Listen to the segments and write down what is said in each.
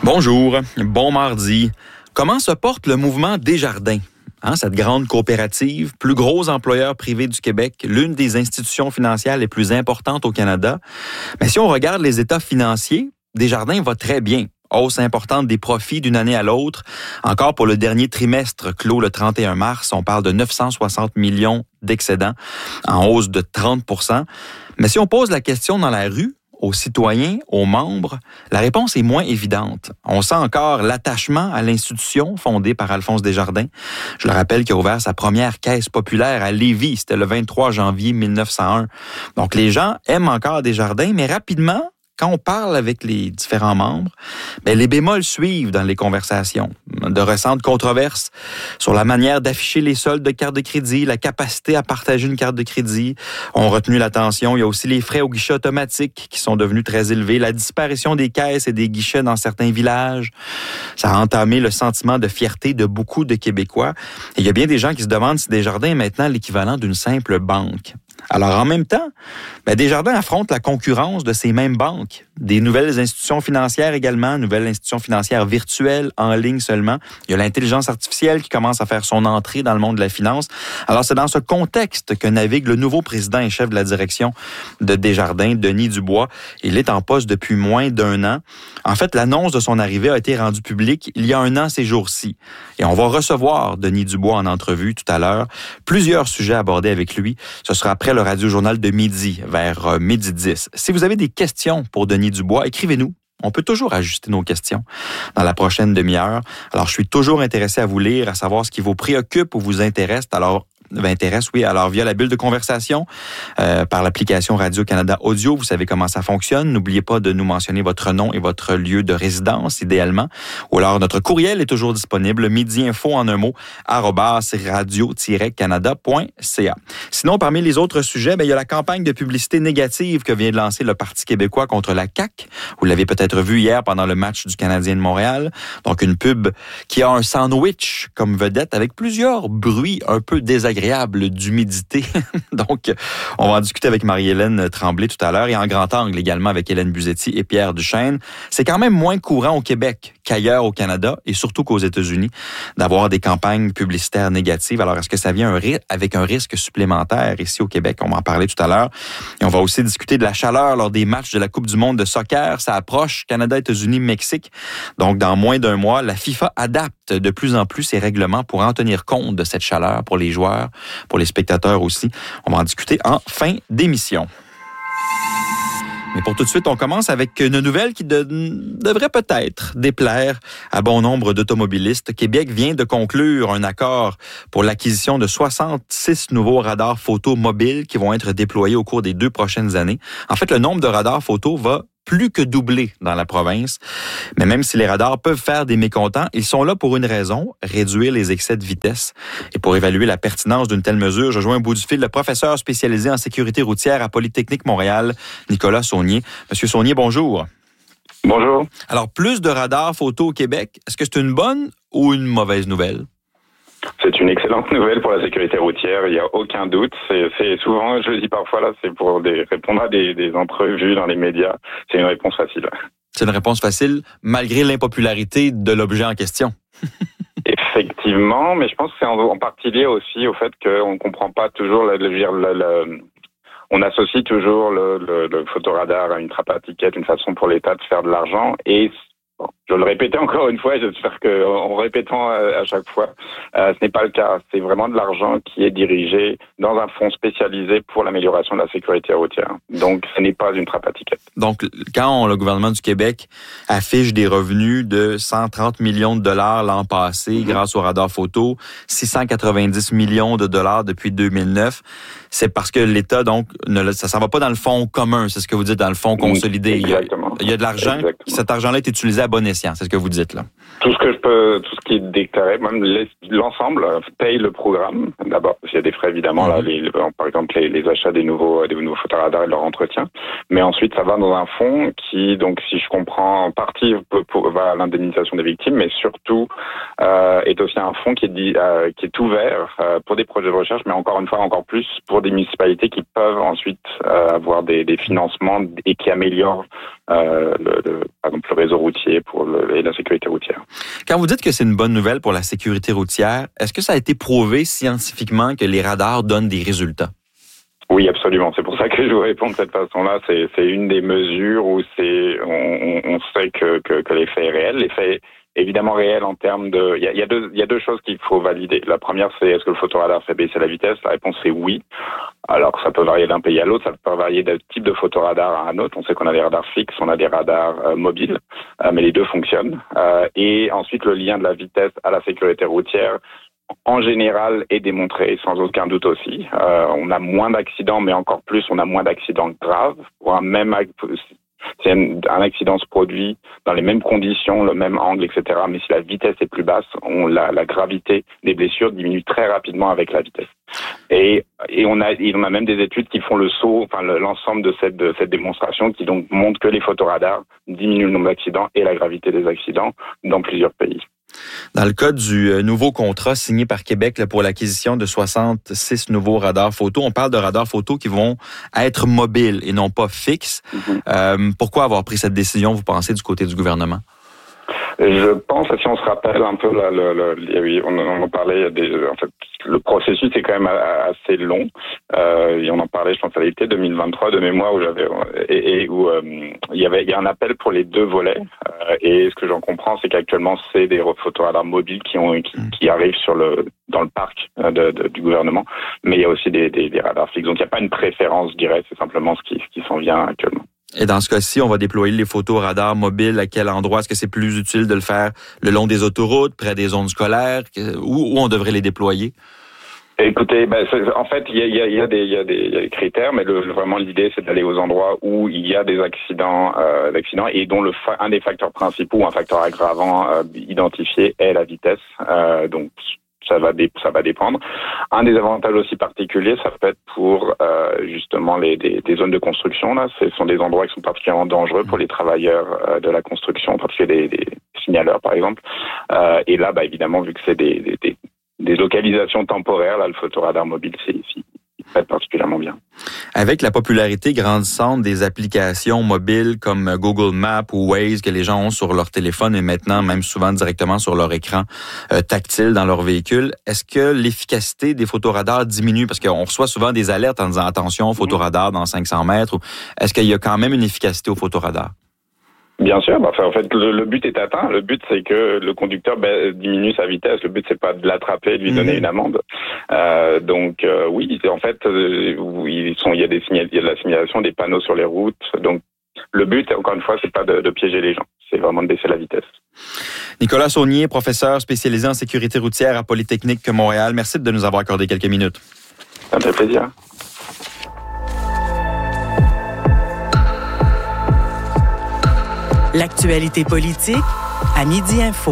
Bonjour, bon mardi. Comment se porte le mouvement Desjardins? Cette grande coopérative, plus gros employeur privé du Québec, l'une des institutions financières les plus importantes au Canada. Mais si on regarde les états financiers, Desjardins va très bien. Hausse importante des profits d'une année à l'autre. Encore pour le dernier trimestre clos le 31 mars, on parle de 960 millions d'excédents, en hausse de 30 %. Mais si on pose la question dans la rue, aux citoyens, aux membres, la réponse est moins évidente. On sent encore l'attachement à l'institution fondée par Alphonse Desjardins. Je le rappelle qu'il a ouvert sa première caisse populaire à Lévis. C'était le 23 janvier 1901. Donc, les gens aiment encore Desjardins, mais rapidement, quand on parle avec les différents membres, les bémols suivent dans les conversations. De récentes controverses sur la manière d'afficher les soldes de carte de crédit, la capacité à partager une carte de crédit ont retenu l'attention. Il y a aussi les frais au guichet automatique qui sont devenus très élevés, la disparition des caisses et des guichets dans certains villages. Ça a entamé le sentiment de fierté de beaucoup de Québécois. Et il y a bien des gens qui se demandent si Desjardins est maintenant l'équivalent d'une simple banque. Alors, en même temps, Desjardins affronte la concurrence de ces mêmes banques. Des nouvelles institutions financières également, nouvelles institutions financières virtuelles, en ligne seulement. Il y a l'intelligence artificielle qui commence à faire son entrée dans le monde de la finance. Alors, c'est dans ce contexte que navigue le nouveau président et chef de la direction de Desjardins, Denis Dubois. Il est en poste depuis moins d'1 an. En fait, l'annonce de son arrivée a été rendue publique il y a 1 an ces jours-ci. Et on va recevoir Denis Dubois en entrevue tout à l'heure. Plusieurs sujets abordés avec lui. Ce sera après le Radio-Journal de midi, vers 12h10. Si vous avez des questions pour Denis Dubois, écrivez-nous. On peut toujours ajuster nos questions dans la prochaine demi-heure. Alors, je suis toujours intéressé à vous lire, à savoir ce qui vous préoccupe ou vous intéresse. Alors, via la bulle de conversation, par l'application Radio-Canada Audio, vous savez comment ça fonctionne. N'oubliez pas de nous mentionner votre nom et votre lieu de résidence, idéalement. Ou alors, notre courriel est toujours disponible, midiinfo en un mot, @radio-canada.ca. Sinon, parmi les autres sujets, il y a la campagne de publicité négative que vient de lancer le Parti québécois contre la CAQ. Vous l'avez peut-être vu hier pendant le match du Canadien de Montréal. Donc, une pub qui a un sandwich comme vedette avec plusieurs bruits un peu désagréables d'humidité. Donc, on va en discuter avec Marie-Hélène Tremblay tout à l'heure et en grand angle également avec Hélène Buzetti et Pierre Duchesne. C'est quand même moins courant au Québec qu'ailleurs au Canada et surtout qu'aux États-Unis d'avoir des campagnes publicitaires négatives. Alors, est-ce que ça vient avec un risque supplémentaire ici au Québec? On va en parler tout à l'heure. Et on va aussi discuter de la chaleur lors des matchs de la Coupe du monde de soccer. Ça approche, Canada, États-Unis, Mexique. Donc, dans moins d'1 mois, la FIFA adapte de plus en plus ses règlements pour en tenir compte de cette chaleur pour les joueurs, pour les spectateurs aussi. On va en discuter en fin d'émission. Mais pour tout de suite, on commence avec une nouvelle qui devrait peut-être déplaire à bon nombre d'automobilistes. Québec vient de conclure un accord pour l'acquisition de 66 nouveaux radars photo mobiles qui vont être déployés au cours des 2 prochaines années. En fait, le nombre de radars photo va plus que doubler dans la province. Mais même si les radars peuvent faire des mécontents, ils sont là pour une raison, réduire les excès de vitesse. Et pour évaluer la pertinence d'une telle mesure, je joins au bout du fil le professeur spécialisé en sécurité routière à Polytechnique Montréal, Nicolas Saunier. Monsieur Saunier, bonjour. Bonjour. Alors, plus de radars photo au Québec, est-ce que c'est une bonne ou une mauvaise nouvelle? C'est une excellente nouvelle pour la sécurité routière, il n'y a aucun doute. C'est souvent, je le dis parfois là, c'est pour répondre à des entrevues dans les médias. C'est une réponse facile. C'est une réponse facile, malgré l'impopularité de l'objet en question. Effectivement, mais je pense que c'est en partie lié aussi au fait qu'on ne comprend pas toujours on associe toujours le photoradar à une trappe à ticket, une façon pour l'État de faire de l'argent. Et je vais le répéter encore une fois, et j'espère qu'en répétant à chaque fois, ce n'est pas le cas. C'est vraiment de l'argent qui est dirigé dans un fonds spécialisé pour l'amélioration de la sécurité routière. Donc, ce n'est pas une trappe à ticket. Donc, quand le gouvernement du Québec affiche des revenus de 130 millions de dollars l'an passé grâce au radar photo, 690 millions de dollars depuis 2009, c'est parce que l'État, donc, ça s'en va pas dans le fonds commun, c'est ce que vous dites, dans le fonds consolidé. Exactement. Il y a de l'argent, cet argent-là est utilisé à bon escient, c'est ce que vous dites là. Tout ce qui est déclaré, même l'ensemble paye le programme. D'abord, parce qu'il y a des frais évidemment, là, par exemple les achats des nouveaux photoradars et leur entretien. Mais ensuite, ça va dans un fonds qui, donc, si je comprends, en partie va à l'indemnisation des victimes, mais surtout est aussi un fonds qui est ouvert pour des projets de recherche, mais encore une fois, encore plus pour des municipalités qui peuvent ensuite avoir des financements et qui améliorent par exemple le réseau routier et la sécurité routière. Quand vous dites que c'est une bonne nouvelle pour la sécurité routière, est-ce que ça a été prouvé scientifiquement que les radars donnent des résultats? Oui, absolument. C'est pour ça que je vous réponds de cette façon-là. C'est une des mesures où on sait que l'effet est réel. L'effet est évidemment réel en termes de... Il y a deux choses qu'il faut valider. La première, c'est est-ce que le photoradar fait baisser la vitesse? La réponse est oui. Alors, ça peut varier d'un pays à l'autre, ça peut varier d'un type de photoradar à un autre. On sait qu'on a des radars fixes, on a des radars mobiles, mais les deux fonctionnent. Et ensuite, le lien de la vitesse à la sécurité routière, en général, est démontré sans aucun doute aussi. On a moins d'accidents, mais encore plus, on a moins d'accidents graves. Si un accident se produit dans les mêmes conditions, le même angle, etc., mais si la vitesse est plus basse, la gravité des blessures diminue très rapidement avec la vitesse. Et on a même des études qui font le saut, l'ensemble de cette démonstration qui donc montre que les photoradars diminuent le nombre d'accidents et la gravité des accidents dans plusieurs pays. Dans le cas du nouveau contrat signé par Québec pour l'acquisition de 66 nouveaux radars photo, on parle de radars photo qui vont être mobiles et non pas fixes. Pourquoi avoir pris cette décision, vous pensez, du côté du gouvernement? Je pense, si on se rappelle un peu, on en parlait, en fait, le processus est quand même assez long. Et on en parlait, je pense, à l'été 2023 de mémoire où il y a un appel pour les deux volets. Et ce que j'en comprends, c'est qu'actuellement, c'est des photoradars mobiles qui arrivent dans le parc du gouvernement. Mais il y a aussi des radars fixes. Donc, il n'y a pas une préférence, je dirais. C'est simplement ce qui s'en vient actuellement. Et dans ce cas-ci, on va déployer les photoradars mobiles à quel endroit? Est-ce que c'est plus utile de le faire le long des autoroutes, près des zones scolaires? Où on devrait les déployer? Écoutez, en fait, il y a des critères, mais vraiment l'idée, c'est d'aller aux endroits où il y a des accidents et dont un des facteurs principaux, un facteur aggravant identifié est la vitesse. Donc, ça va dépendre. Un des avantages aussi particuliers, ça peut être pour justement des zones de construction. Là, ce sont des endroits qui sont particulièrement dangereux pour les travailleurs de la construction, en particulier des signaleurs, par exemple. Et là, évidemment, vu que c'est des localisations temporaires, là, le photoradar mobile, il fait particulièrement bien. Avec la popularité grandissante des applications mobiles comme Google Maps ou Waze que les gens ont sur leur téléphone et maintenant même souvent directement sur leur écran tactile dans leur véhicule, est-ce que l'efficacité des photoradars diminue? Parce qu'on reçoit souvent des alertes en disant attention, photoradar dans 500 mètres. Est-ce qu'il y a quand même une efficacité au photoradar? Bien sûr, en fait, le but est atteint. Le but, c'est que le conducteur diminue sa vitesse. Le but, c'est pas de l'attraper et de lui donner une amende. Oui, en fait, il y a de la signalisation, des panneaux sur les routes. Donc, le but, encore une fois, c'est pas de piéger les gens. C'est vraiment de baisser la vitesse. Nicolas Saunier, professeur spécialisé en sécurité routière à Polytechnique Montréal. Merci de nous avoir accordé quelques minutes. Ça me fait plaisir. L'actualité politique à Midi Info.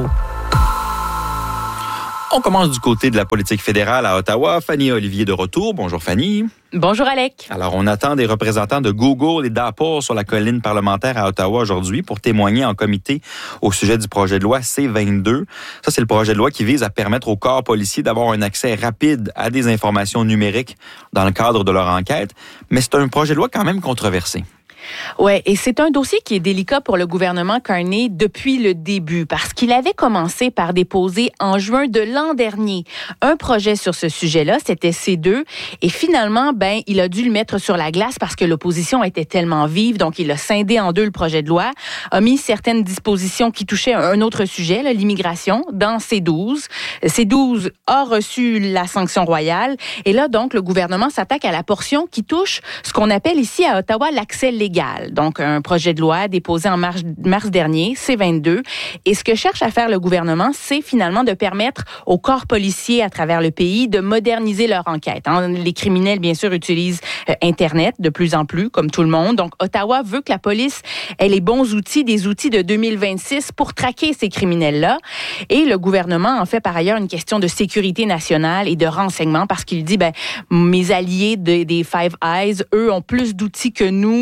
On commence du côté de la politique fédérale à Ottawa. Fanny Olivier de retour. Bonjour Fanny. Bonjour Alec. Alors, on attend des représentants de Google et d'Apple sur la colline parlementaire à Ottawa aujourd'hui pour témoigner en comité au sujet du projet de loi C-22. Ça, c'est le projet de loi qui vise à permettre aux corps policiers d'avoir un accès rapide à des informations numériques dans le cadre de leur enquête. Mais c'est un projet de loi quand même controversé. Ouais, et c'est un dossier qui est délicat pour le gouvernement Carney depuis le début, parce qu'il avait commencé par déposer en juin de l'an dernier un projet sur ce sujet-là, c'était C2, et finalement, il a dû le mettre sur la glace parce que l'opposition était tellement vive, donc il a scindé en deux le projet de loi, a mis certaines dispositions qui touchaient un autre sujet, l'immigration, dans C12. C12 a reçu la sanction royale, et là, donc, le gouvernement s'attaque à la portion qui touche ce qu'on appelle ici à Ottawa l'accès légal. Donc, un projet de loi déposé en mars dernier, C-22. Et ce que cherche à faire le gouvernement, c'est finalement de permettre aux corps policiers à travers le pays de moderniser leur enquête. Les criminels, bien sûr, utilisent Internet de plus en plus, comme tout le monde. Donc, Ottawa veut que la police ait les bons outils, des outils de 2026 pour traquer ces criminels-là. Et le gouvernement en fait par ailleurs une question de sécurité nationale et de renseignement parce qu'il dit, mes alliés des Five Eyes, eux, ont plus d'outils que nous. Donc,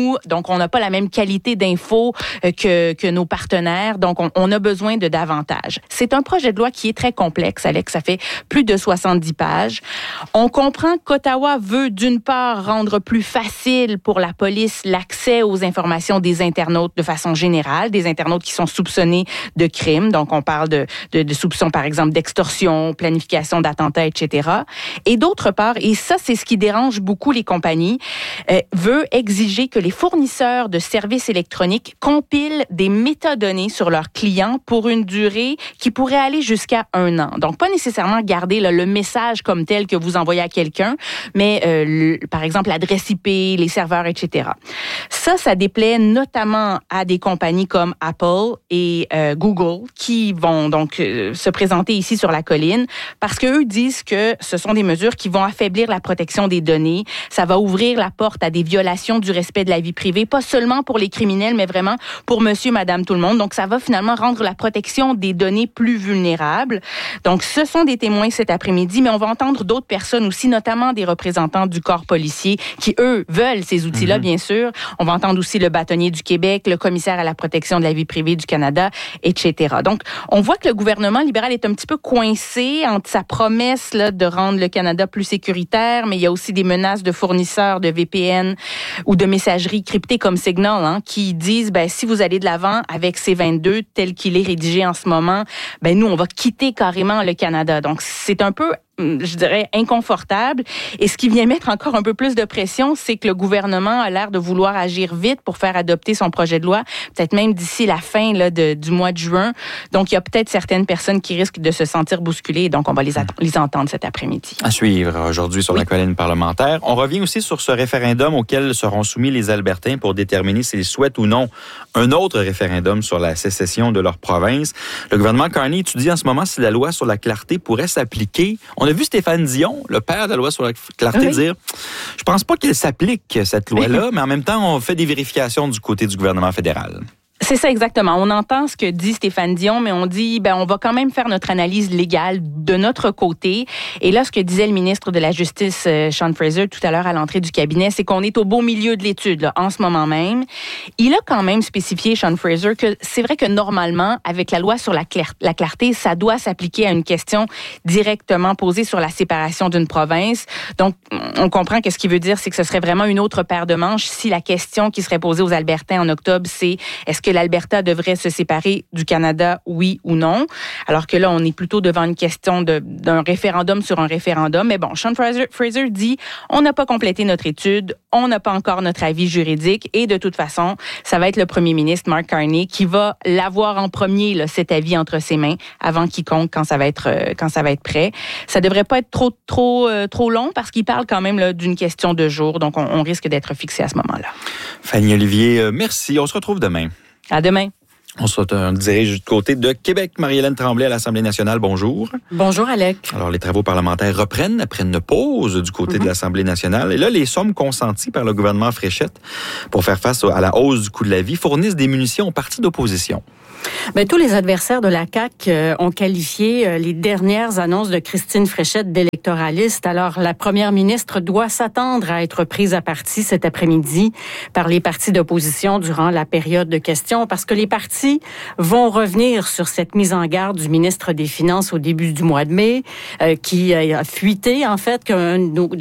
donc on n'a pas la même qualité d'infos que nos partenaires, donc on a besoin de davantage. C'est un projet de loi qui est très complexe, Alex, ça fait plus de 70 pages. On comprend qu'Ottawa veut d'une part rendre plus facile pour la police l'accès aux informations des internautes de façon générale, des internautes qui sont soupçonnés de crimes, donc on parle de soupçons par exemple d'extorsion, planification d'attentats, etc. Et d'autre part, et ça c'est ce qui dérange beaucoup les compagnies, veut exiger que les fournisseurs de services électroniques compilent des métadonnées sur leurs clients pour une durée qui pourrait aller jusqu'à 1 an. Donc, pas nécessairement garder le message comme tel que vous envoyez à quelqu'un, mais par exemple l'adresse IP, les serveurs, etc. Ça déplaît notamment à des compagnies comme Apple et Google qui vont donc se présenter ici sur la colline parce qu'eux disent que ce sont des mesures qui vont affaiblir la protection des données. Ça va ouvrir la porte à des violations du respect de la vie privée, pas seulement pour les criminels, mais vraiment pour monsieur, madame, tout le monde. Donc, ça va finalement rendre la protection des données plus vulnérable. Donc, ce sont des témoins cet après-midi, mais on va entendre d'autres personnes aussi, notamment des représentants du corps policier qui, eux, veulent ces outils-là, bien sûr. On va entendre aussi le bâtonnier du Québec, le commissaire à la protection de la vie privée du Canada, etc. Donc, on voit que le gouvernement libéral est un petit peu coincé entre sa promesse là, de rendre le Canada plus sécuritaire, mais il y a aussi des menaces de fournisseurs de VPN ou de messagerie cryptée comme Signal, qui disent, si vous allez de l'avant avec C22 tel qu'il est rédigé en ce moment, nous, on va quitter carrément le Canada. Donc, c'est un peu, je dirais, inconfortable. Et ce qui vient mettre encore un peu plus de pression, c'est que le gouvernement a l'air de vouloir agir vite pour faire adopter son projet de loi, peut-être même d'ici la fin du mois de juin. Donc, il y a peut-être certaines personnes qui risquent de se sentir bousculées. Donc, on va les entendre cet après-midi. À suivre aujourd'hui sur la colline parlementaire. On revient aussi sur ce référendum auquel seront soumis les Albertains pour déterminer s'ils souhaitent ou non un autre référendum sur la sécession de leur province. Le gouvernement Carney étudie en ce moment si la loi sur la clarté pourrait s'appliquer. On a vu Stéphane Dion, le père de la loi sur la clarté, dire « Je pense pas qu'elle s'applique, cette loi-là, mais en même temps, on fait des vérifications du côté du gouvernement fédéral. » C'est ça exactement. On entend ce que dit Stéphane Dion, mais on dit, on va quand même faire notre analyse légale de notre côté. Et là, ce que disait le ministre de la Justice, Sean Fraser, tout à l'heure à l'entrée du cabinet, c'est qu'on est au beau milieu de l'étude, là, en ce moment même. Il a quand même spécifié, Sean Fraser, que c'est vrai que normalement, avec la loi sur la clarté, ça doit s'appliquer à une question directement posée sur la séparation d'une province. Donc, on comprend que ce qu'il veut dire, c'est que ce serait vraiment une autre paire de manches si la question qui serait posée aux Albertains en octobre, c'est est-ce que l'Alberta devrait se séparer du Canada, oui ou non? Alors que là, on est plutôt devant une question d'un référendum sur un référendum. Mais bon, Sean Fraser dit, on n'a pas complété notre étude, on n'a pas encore notre avis juridique et de toute façon, ça va être le premier ministre, Mark Carney, qui va l'avoir en premier, là, cet avis entre ses mains avant quiconque quand ça va être prêt. Ça devrait pas être trop long parce qu'il parle quand même là, d'une question de jours. Donc, on risque d'être fixé à ce moment-là. Fanny Olivier, merci. On se retrouve demain. À demain. On se dirige du côté de Québec. Marie-Hélène Tremblay à l'Assemblée nationale, bonjour. Bonjour, Alec. Alors, les travaux parlementaires reprennent après une pause du côté de l'Assemblée nationale. Et là, les sommes consenties par le gouvernement Fréchette pour faire face à la hausse du coût de la vie fournissent des munitions aux partis d'opposition. Tous les adversaires de la CAQ ont qualifié les dernières annonces de Christine Fréchette d'électoralistes. Alors, la première ministre doit s'attendre à être prise à partie cet après-midi par les partis d'opposition durant la période de questions parce que les partis vont revenir sur cette mise en garde du ministre des Finances au début du mois de mai qui a fuité, en fait, qu'un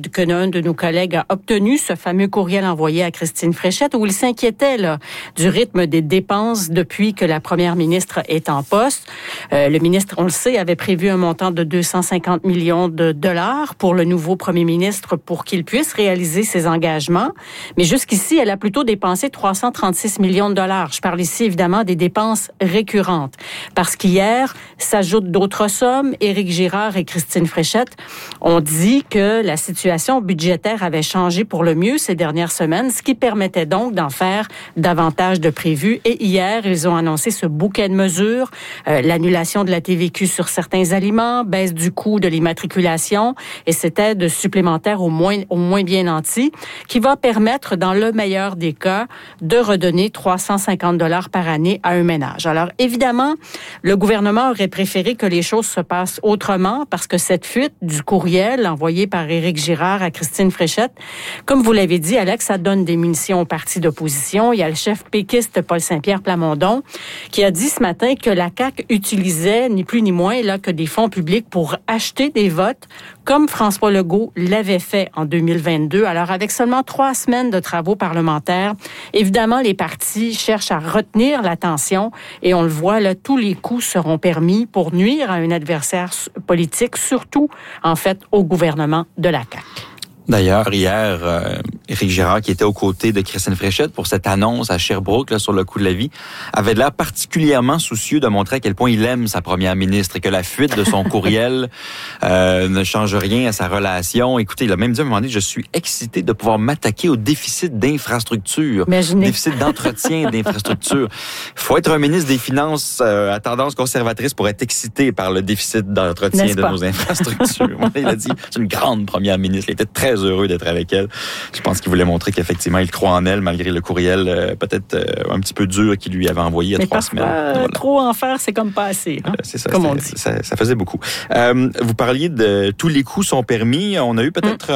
de nos collègues a obtenu ce fameux courriel envoyé à Christine Fréchette où il s'inquiétait là, du rythme des dépenses depuis que la première ministre est en poste. Le ministre, on le sait, avait prévu un montant de 250 millions de dollars pour le nouveau premier ministre pour qu'il puisse réaliser ses engagements. Mais jusqu'ici, elle a plutôt dépensé 336 millions de dollars. Je parle ici, évidemment, des dépenses récurrentes. Parce qu'hier, s'ajoutent d'autres sommes. Éric Girard et Christine Fréchette ont dit que la situation budgétaire avait changé pour le mieux ces dernières semaines, ce qui permettait donc d'en faire davantage de prévu. Et hier, ils ont annoncé ce beau bouquet de mesures, l'annulation de la TVQ sur certains aliments, baisse du coût de l'immatriculation et cette aide supplémentaire au moins bien nanti qui va permettre, dans le meilleur des cas, de redonner 350 $ par année à un ménage. Alors, évidemment, le gouvernement aurait préféré que les choses se passent autrement parce que cette fuite du courriel envoyé par Éric Girard à Christine Fréchette, comme vous l'avez dit, Alex, ça donne des munitions au parti d'opposition. Il y a le chef péquiste Paul Saint-Pierre Plamondon qui a dit ce matin que la CAQ utilisait ni plus ni moins là, que des fonds publics pour acheter des votes comme François Legault l'avait fait en 2022. Alors, avec seulement 3 semaines de travaux parlementaires, évidemment, les partis cherchent à retenir l'attention et on le voit, là, tous les coups seront permis pour nuire à un adversaire politique, surtout, en fait, au gouvernement de la CAQ. D'ailleurs, hier, Éric Girard, qui était aux côtés de Christine Fréchette pour cette annonce à Sherbrooke là, sur le coût de la vie, avait l'air particulièrement soucieux de montrer à quel point il aime sa première ministre et que la fuite de son courriel ne change rien à sa relation. Écoutez, il a même dit à un moment donné, je suis excité de pouvoir m'attaquer au déficit d'infrastructure, déficit d'entretien d'infrastructure. Il faut être un ministre des Finances à tendance conservatrice pour être excité par le déficit d'entretien de nos infrastructures. Il a dit, c'est une grande première ministre. Il était très heureux d'être avec elle. Je pense qu'il voulait montrer qu'effectivement, il croit en elle, malgré le courriel peut-être un petit peu dur qu'il lui avait envoyé il y a 3 semaines. Voilà. Trop en faire, c'est comme pas assez. Hein? C'est ça, comme on dit. Ça faisait beaucoup. Vous parliez de tous les coups sont permis. On a eu peut-être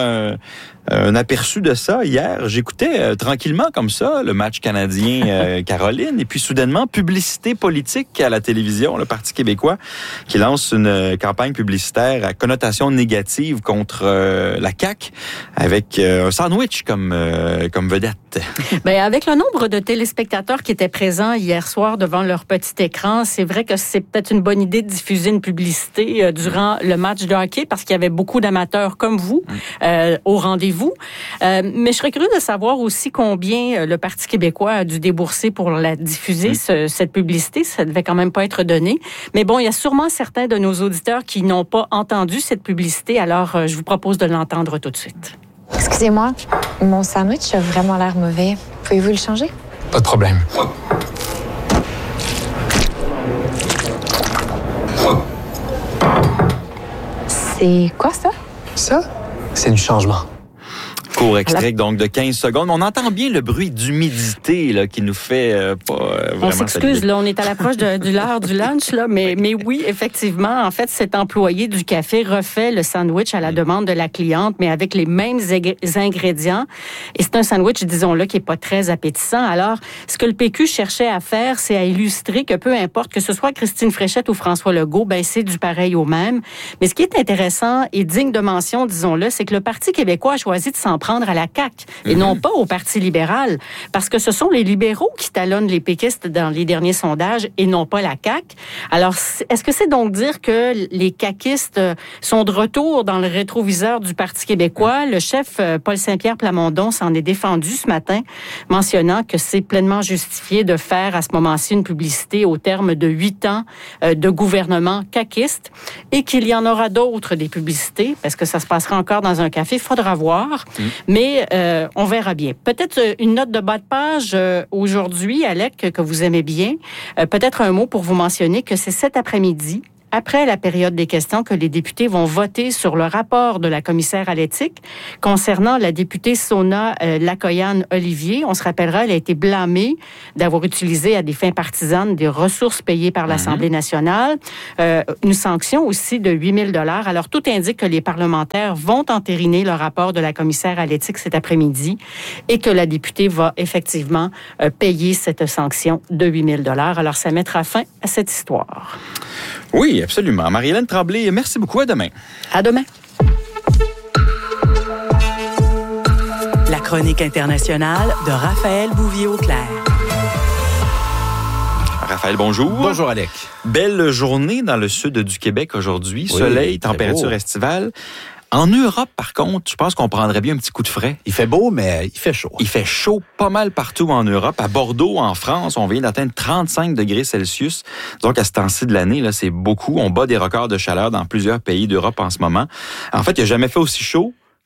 un aperçu de ça hier. J'écoutais tranquillement comme ça le match canadien-Caroline et puis soudainement, publicité politique à la télévision, le Parti québécois qui lance une campagne publicitaire à connotation négative contre la CAQ avec un sandwich comme vedette. Bien, avec le nombre de téléspectateurs qui étaient présents hier soir devant leur petit écran, c'est vrai que c'est peut-être une bonne idée de diffuser une publicité durant le match de hockey parce qu'il y avait beaucoup d'amateurs comme vous au rendez-vous. Mais je serais curieux de savoir aussi combien le Parti québécois a dû débourser pour la diffuser, cette publicité. Ça devait quand même pas être donné. Mais bon, il y a sûrement certains de nos auditeurs qui n'ont pas entendu cette publicité. Alors, je vous propose de l'entendre tout de suite. Excusez-moi, mon sandwich a vraiment l'air mauvais. Pouvez-vous le changer? Pas de problème. C'est quoi ça? Ça, c'est du changement. Court extrait donc de 15 secondes. On entend bien le bruit d'humidité là, qui nous fait pas vraiment... On s'excuse, là, on est à l'approche de l'heure du lunch, là, mais oui, effectivement, en fait, cet employé du café refait le sandwich à la demande de la cliente, mais avec les mêmes ingrédients. Et c'est un sandwich, disons-le, qui est pas très appétissant. Alors, ce que le PQ cherchait à faire, c'est à illustrer que peu importe que ce soit Christine Fréchette ou François Legault, ben c'est du pareil au même. Mais ce qui est intéressant et digne de mention, disons-le, c'est que le Parti québécois a choisi de s'en prendre à la CAQ et non pas au Parti libéral, parce que ce sont les libéraux qui talonnent les péquistes dans les derniers sondages et non pas la CAQ. Alors, est-ce que c'est donc dire que les caquistes sont de retour dans le rétroviseur du Parti québécois? Le chef Paul Saint-Pierre Plamondon s'en est défendu ce matin, mentionnant que c'est pleinement justifié de faire à ce moment-ci une publicité au terme de 8 ans de gouvernement caquiste et qu'il y en aura d'autres des publicités, parce que ça se passera encore dans un café, il faudra voir. Mais on verra bien. Peut-être une note de bas de page aujourd'hui, Alec, que vous aimez bien. Peut-être un mot pour vous mentionner que c'est cet après-midi, après la période des questions, que les députés vont voter sur le rapport de la commissaire à l'éthique concernant la députée Sona Lacoyan-Olivier. On se rappellera, elle a été blâmée d'avoir utilisé à des fins partisanes des ressources payées par l'Assemblée nationale. Une sanction aussi de 8 000 $. Alors, tout indique que les parlementaires vont entériner le rapport de la commissaire à l'éthique cet après-midi et que la députée va effectivement payer cette sanction de 8 000 $. Alors, ça mettra fin à cette histoire. Oui, absolument. Marie-Hélène Tremblay, merci beaucoup. À demain. À demain. La chronique internationale de Raphaël Bouvier-Auclair. Raphaël, bonjour. Bonjour, Alec. Belle journée dans le sud du Québec aujourd'hui. Oui, soleil, température estivale. En Europe, par contre, je pense qu'on prendrait bien un petit coup de frais. Il fait beau, mais il fait chaud. Il fait chaud pas mal partout en Europe. À Bordeaux, en France, on vient d'atteindre 35 degrés Celsius. Donc, à ce temps-ci de l'année, là, c'est beaucoup. On bat des records de chaleur dans plusieurs pays d'Europe en ce moment. En fait, il n'a jamais fait aussi chaud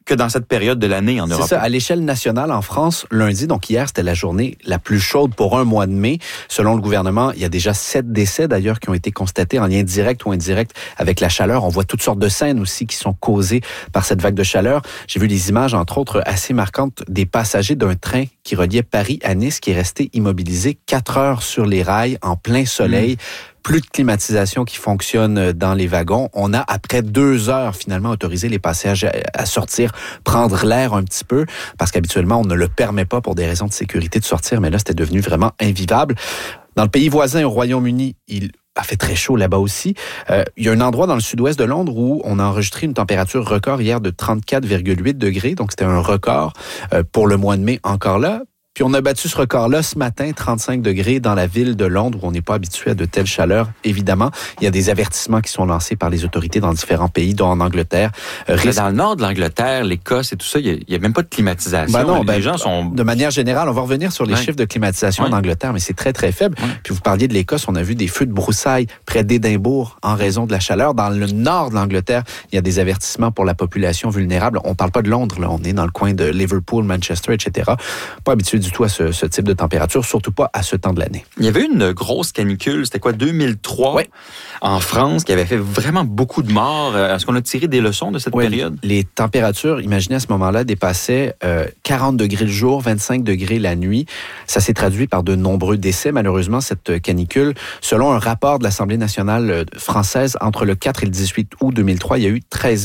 que dans cette période de l'année en Europe. C'est ça. À l'échelle nationale, en France, lundi, donc hier, c'était la journée la plus chaude pour un mois de mai. Selon le gouvernement, il y a déjà 7 décès d'ailleurs qui ont été constatés en lien direct ou indirect avec la chaleur. On voit toutes sortes de scènes aussi qui sont causées par cette vague de chaleur. J'ai vu des images, entre autres, assez marquantes des passagers d'un train qui reliait Paris à Nice qui est resté immobilisé 4 heures sur les rails en plein soleil. Plus de climatisation qui fonctionne dans les wagons. On a, après 2 heures, finalement, autorisé les passagers à sortir, prendre l'air un petit peu, parce qu'habituellement, on ne le permet pas pour des raisons de sécurité de sortir, mais là, c'était devenu vraiment invivable. Dans le pays voisin, au Royaume-Uni, il a fait très chaud là-bas aussi. Il y a un endroit dans le sud-ouest de Londres où on a enregistré une température record hier de 34,8 degrés, donc c'était un record pour le mois de mai encore là. Puis on a battu ce record-là ce matin, 35 degrés dans la ville de Londres, où on n'est pas habitué à de telles chaleurs, évidemment. Il y a des avertissements qui sont lancés par les autorités dans différents pays, dont en Angleterre. Dans le nord de l'Angleterre, l'Écosse et tout ça, il y a même pas de climatisation. Les gens sont... De manière générale, on va revenir sur les chiffres de climatisation en Angleterre, mais c'est très, très faible. Puis vous parliez de l'Écosse, on a vu des feux de broussailles près d'Édimbourg en raison de la chaleur. Dans le nord de l'Angleterre, il y a des avertissements pour la population vulnérable. On parle pas de Londres, là. On est dans le coin de Liverpool, Manchester, etc. Pas habitué du tout à ce type de température, surtout pas à ce temps de l'année. Il y avait une grosse canicule, c'était quoi, 2003, en France, qui avait fait vraiment beaucoup de morts. Est-ce qu'on a tiré des leçons de cette période? Les températures, imaginez à ce moment-là, dépassaient 40 degrés le jour, 25 degrés la nuit. Ça s'est traduit par de nombreux décès, malheureusement, cette canicule. Selon un rapport de l'Assemblée nationale française, entre le 4 et le 18 août 2003, il y a eu 13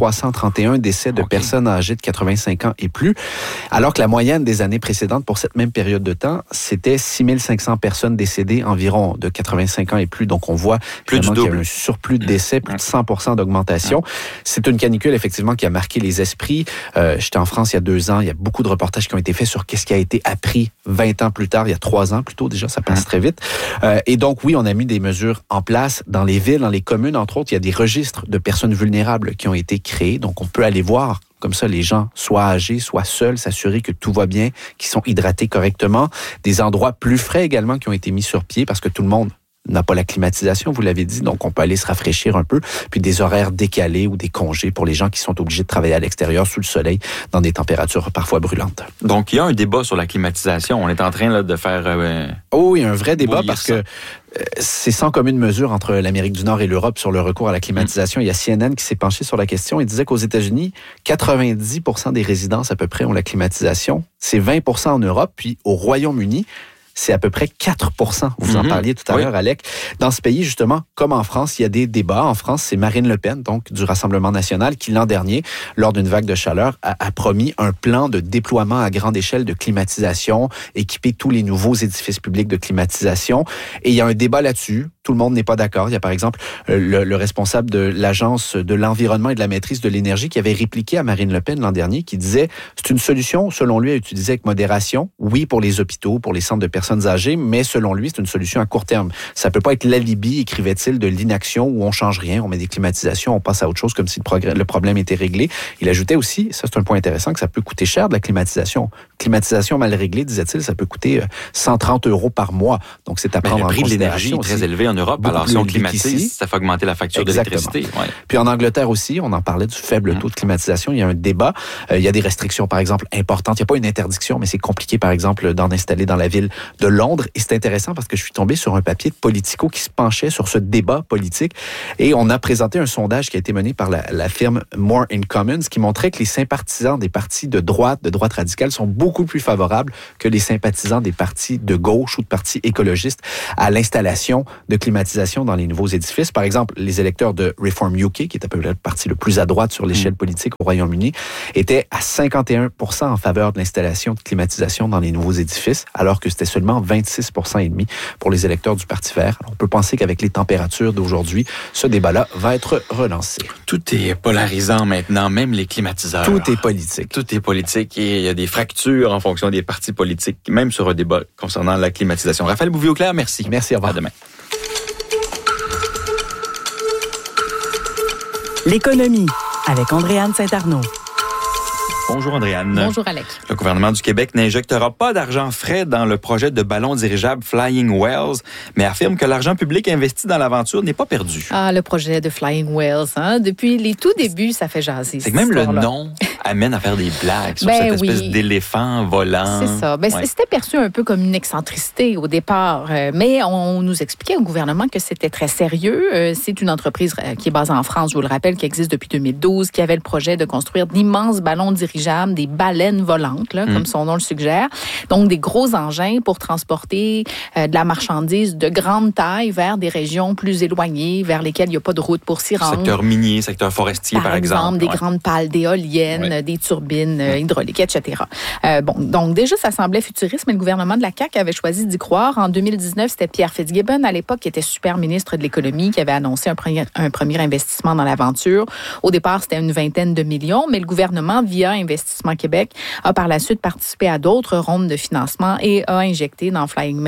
331 décès de personnes âgées de 85 ans et plus, alors que la moyenne des années précédentes pour cette même période de temps, c'était 6 500 personnes décédées environ de 85 ans et plus. Donc, on voit plus du double. Qu'il y a un surplus de décès, plus de 100% d'augmentation. C'est une canicule, effectivement, qui a marqué les esprits. J'étais en France il y a 2 ans. Il y a beaucoup de reportages qui ont été faits sur qu'est-ce qui a été appris 20 ans plus tard, il y a 3 ans plutôt. Déjà, ça passe très vite. Et donc, oui, on a mis des mesures en place dans les villes, dans les communes, entre autres. Il y a des registres de personnes vulnérables qui ont été créés. Donc, on peut aller voir comme ça, les gens, soit âgés, soit seuls, s'assurer que tout va bien, qu'ils sont hydratés correctement. Des endroits plus frais également qui ont été mis sur pied parce que tout le monde n'a pas la climatisation, vous l'avez dit, donc on peut aller se rafraîchir un peu. Puis des horaires décalés ou des congés pour les gens qui sont obligés de travailler à l'extérieur sous le soleil dans des températures parfois brûlantes. Donc il y a un débat sur la climatisation. On est en train là, de faire... oui, il y a un vrai débat parce que c'est sans commune mesure entre l'Amérique du Nord et l'Europe sur le recours à la climatisation. Il y a CNN qui s'est penché sur la question et disait qu'aux États-Unis, 90% des résidences à peu près ont la climatisation. C'est 20% en Europe. Puis au Royaume-Uni, c'est à peu près 4%. Vous en parliez tout à l'heure, Alec. Dans ce pays, justement, comme en France, il y a des débats. En France, c'est Marine Le Pen, donc du Rassemblement national, qui l'an dernier, lors d'une vague de chaleur, a promis un plan de déploiement à grande échelle de climatisation, équiper tous les nouveaux édifices publics de climatisation. Et il y a un débat là-dessus. Tout le monde n'est pas d'accord. Il y a par exemple le responsable de l'Agence de l'environnement et de la maîtrise de l'énergie qui avait répliqué à Marine Le Pen l'an dernier, qui disait c'est une solution, selon lui, à utiliser avec modération. Oui, pour les hôpitaux, pour les centres de personnes âgées, mais selon lui, c'est une solution à court terme. Ça peut pas être l'alibi, écrivait-il, de l'inaction où on change rien, on met des climatisations, on passe à autre chose comme si le problème était réglé. Il ajoutait aussi, ça c'est un point intéressant, que ça peut coûter cher de la climatisation. Climatisation mal réglée, disait-il, ça peut coûter 130 € par mois. Donc c'est à prendre en considération. Le prix de l'énergie est très élevé en Europe. Alors, si on climatise, ça fait augmenter la facture d'électricité. Ouais. Puis en Angleterre aussi, on en parlait du faible taux de climatisation. Il y a un débat. Il y a des restrictions, par exemple, importantes. Il n'y a pas une interdiction, mais c'est compliqué, par exemple, d'en installer dans la ville de Londres. Et c'est intéressant parce que je suis tombé sur un papier de Politico qui se penchait sur ce débat politique. Et on a présenté un sondage qui a été mené par la firme More in Commons qui montrait que les sympathisants des partis de droite radicale, sont beaucoup plus favorables que les sympathisants des partis de gauche ou de partis écologistes à l'installation de climatisation dans les nouveaux édifices. Par exemple, les électeurs de Reform UK, qui est à peu près le parti le plus à droite sur l'échelle politique au Royaume-Uni, étaient à 51% en faveur de l'installation de climatisation dans les nouveaux édifices, alors que c'était seulement 26,5% pour les électeurs du Parti vert. Alors, on peut penser qu'avec les températures d'aujourd'hui, ce débat-là va être relancé. Tout est polarisant maintenant, même les climatiseurs. Tout est politique. Tout est politique et il y a des fractures en fonction des partis politiques, même sur un débat concernant la climatisation. Raphaël Bouvier-Auclair, merci. Merci, au revoir. À demain. L'économie avec Andréanne Saint-Arnaud. Bonjour Andréane. Bonjour Alec. Le gouvernement du Québec n'injectera pas d'argent frais dans le projet de ballon dirigeable Flying Wells, mais affirme que l'argent public investi dans l'aventure n'est pas perdu. Ah, le projet de Flying Wells, hein? Depuis les tout débuts, ça fait jaser. C'est que même le nom amène à faire des blagues sur cette espèce d'éléphant volant. C'est ça. C'était perçu un peu comme une excentricité au départ, mais on nous expliquait au gouvernement que c'était très sérieux. C'est une entreprise qui est basée en France, je vous le rappelle, qui existe depuis 2012, qui avait le projet de construire d'immenses ballons dirigeables, des baleines volantes, là, comme son nom le suggère. Donc, des gros engins pour transporter de la marchandise de grande taille vers des régions plus éloignées, vers lesquelles il n'y a pas de route pour s'y rendre. Secteur minier, secteur forestier, par exemple. Des grandes pales d'éoliennes, des turbines hydrauliques, etc. Donc déjà, ça semblait futuriste, mais le gouvernement de la CAQ avait choisi d'y croire. En 2019, c'était Pierre Fitzgibbon, à l'époque, qui était super ministre de l'Économie, qui avait annoncé un premier investissement dans l'aventure. Au départ, c'était une 20aine de millions, mais le gouvernement, via Investissement Québec, a par la suite participé à d'autres rondes de financement et a injecté dans Flying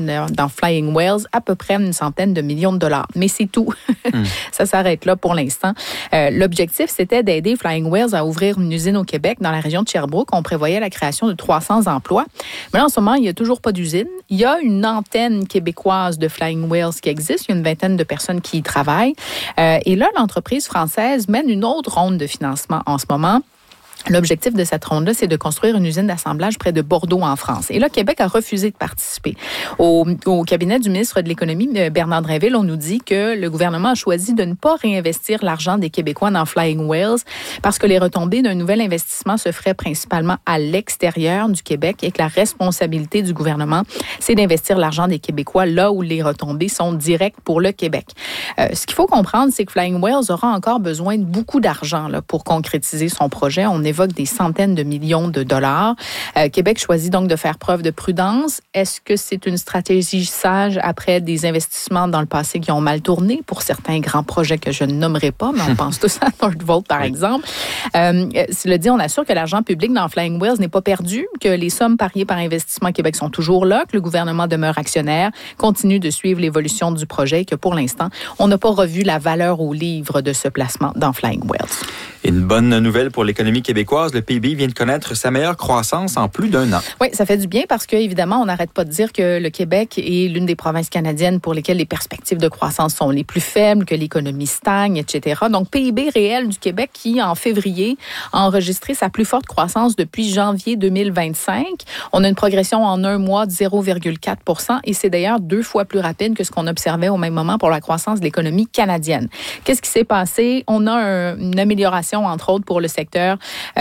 Wells à peu près une centaine de millions de dollars. Mais c'est tout. Ça s'arrête là pour l'instant. L'objectif, c'était d'aider Flying Wells à ouvrir une usine au Québec, dans la région de Sherbrooke. On prévoyait la création de 300 emplois. Mais là, en ce moment, il n'y a toujours pas d'usine. Il y a une antenne québécoise de Flying Wells qui existe. Il y a une 20aine de personnes qui y travaillent. Et là, l'entreprise française mène une autre ronde de financement en ce moment. L'objectif de cette ronde-là, c'est de construire une usine d'assemblage près de Bordeaux, en France. Et là, Québec a refusé de participer. Au cabinet du ministre de l'Économie, Bernard Drinville, on nous dit que le gouvernement a choisi de ne pas réinvestir l'argent des Québécois dans Flying Wells parce que les retombées d'un nouvel investissement se feraient principalement à l'extérieur du Québec et que la responsabilité du gouvernement, c'est d'investir l'argent des Québécois là où les retombées sont directes pour le Québec. Ce qu'il faut comprendre, c'est que Flying Wells aura encore besoin de beaucoup d'argent là, pour concrétiser son projet. On évoque des centaines de millions de dollars. Québec choisit donc de faire preuve de prudence. Est-ce que c'est une stratégie sage après des investissements dans le passé qui ont mal tourné pour certains grands projets que je ne nommerai pas, mais on pense tous à Northvolt, par exemple. Cela dit, on assure que l'argent public dans Flying Wells n'est pas perdu, que les sommes pariées par Investissement Québec sont toujours là, que le gouvernement demeure actionnaire, continue de suivre l'évolution du projet et que pour l'instant, on n'a pas revu la valeur au livre de ce placement dans Flying Wells. Une bonne nouvelle pour l'économie québécoise, le PIB vient de connaître sa meilleure croissance en plus d'1 an. Oui, ça fait du bien parce que évidemment, on n'arrête pas de dire que le Québec est l'une des provinces canadiennes pour lesquelles les perspectives de croissance sont les plus faibles, que l'économie stagne, etc. Donc, PIB réel du Québec qui, en février, a enregistré sa plus forte croissance depuis janvier 2025. On a une progression en un mois de 0,4 % et c'est d'ailleurs 2 fois plus rapide que ce qu'on observait au même moment pour la croissance de l'économie canadienne. Qu'est-ce qui s'est passé? On a une amélioration, entre autres, pour le secteur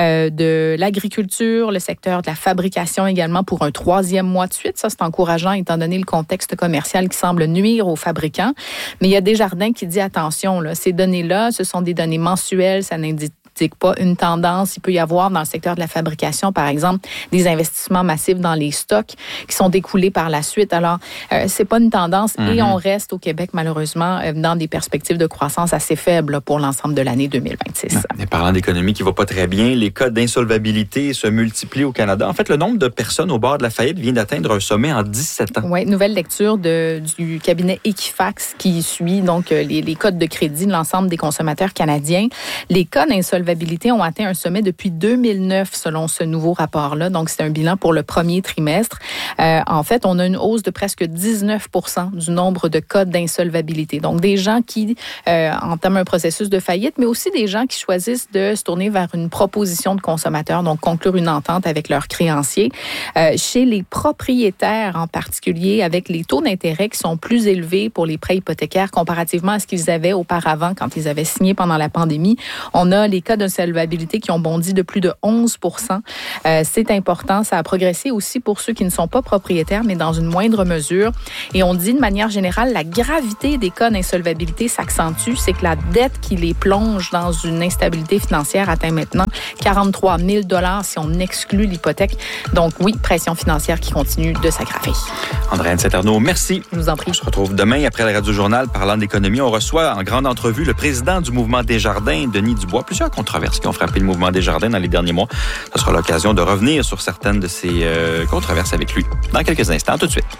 de l'agriculture, le secteur de la fabrication également pour un 3e mois de suite. Ça, c'est encourageant étant donné le contexte commercial qui semble nuire aux fabricants. Mais il y a Desjardins qui dit attention, là, ces données-là, ce sont des données mensuelles, ça n'indique pas une tendance. Il peut y avoir dans le secteur de la fabrication, par exemple, des investissements massifs dans les stocks qui sont découlés par la suite. Alors, c'est pas une tendance et on reste au Québec, malheureusement, dans des perspectives de croissance assez faibles là, pour l'ensemble de l'année 2026. Et parlant d'économie qui va pas très bien, les cas d'insolvabilité se multiplient au Canada. En fait, le nombre de personnes au bord de la faillite vient d'atteindre un sommet en 17 ans. Oui, nouvelle lecture du cabinet Equifax qui suit donc les codes de crédit de l'ensemble des consommateurs canadiens. Les cas d'insolvabilité ont atteint un sommet depuis 2009, selon ce nouveau rapport-là. Donc, c'est un bilan pour le premier trimestre. En fait, on a une hausse de presque 19 % du nombre de cas d'insolvabilité. Donc, des gens qui entament un processus de faillite, mais aussi des gens qui choisissent de se tourner vers une proposition de consommateur, donc conclure une entente avec leurs créanciers. Chez les propriétaires en particulier, avec les taux d'intérêt qui sont plus élevés pour les prêts hypothécaires comparativement à ce qu'ils avaient auparavant quand ils avaient signé pendant la pandémie, on a les cas d'insolvabilité qui ont bondi de plus de 11 %. C'est important. Ça a progressé aussi pour ceux qui ne sont pas propriétaires, mais dans une moindre mesure. Et on dit de manière générale, la gravité des cas d'insolvabilité s'accentue. C'est que la dette qui les plonge dans une instabilité financière atteint maintenant 43 000 $ si on exclut l'hypothèque. Donc oui, pression financière qui continue de s'aggraver. Andréane Saint-Arnaud, merci. Je vous en prie. On se retrouve demain après le Radio-Journal parlant d'économie. On reçoit en grande entrevue le président du mouvement Desjardins, Denis Dubois. Plusieurs controverses qui ont frappé le mouvement Desjardins dans les derniers mois. Ce sera l'occasion de revenir sur certaines de ces controverses avec lui dans quelques instants. Tout de suite.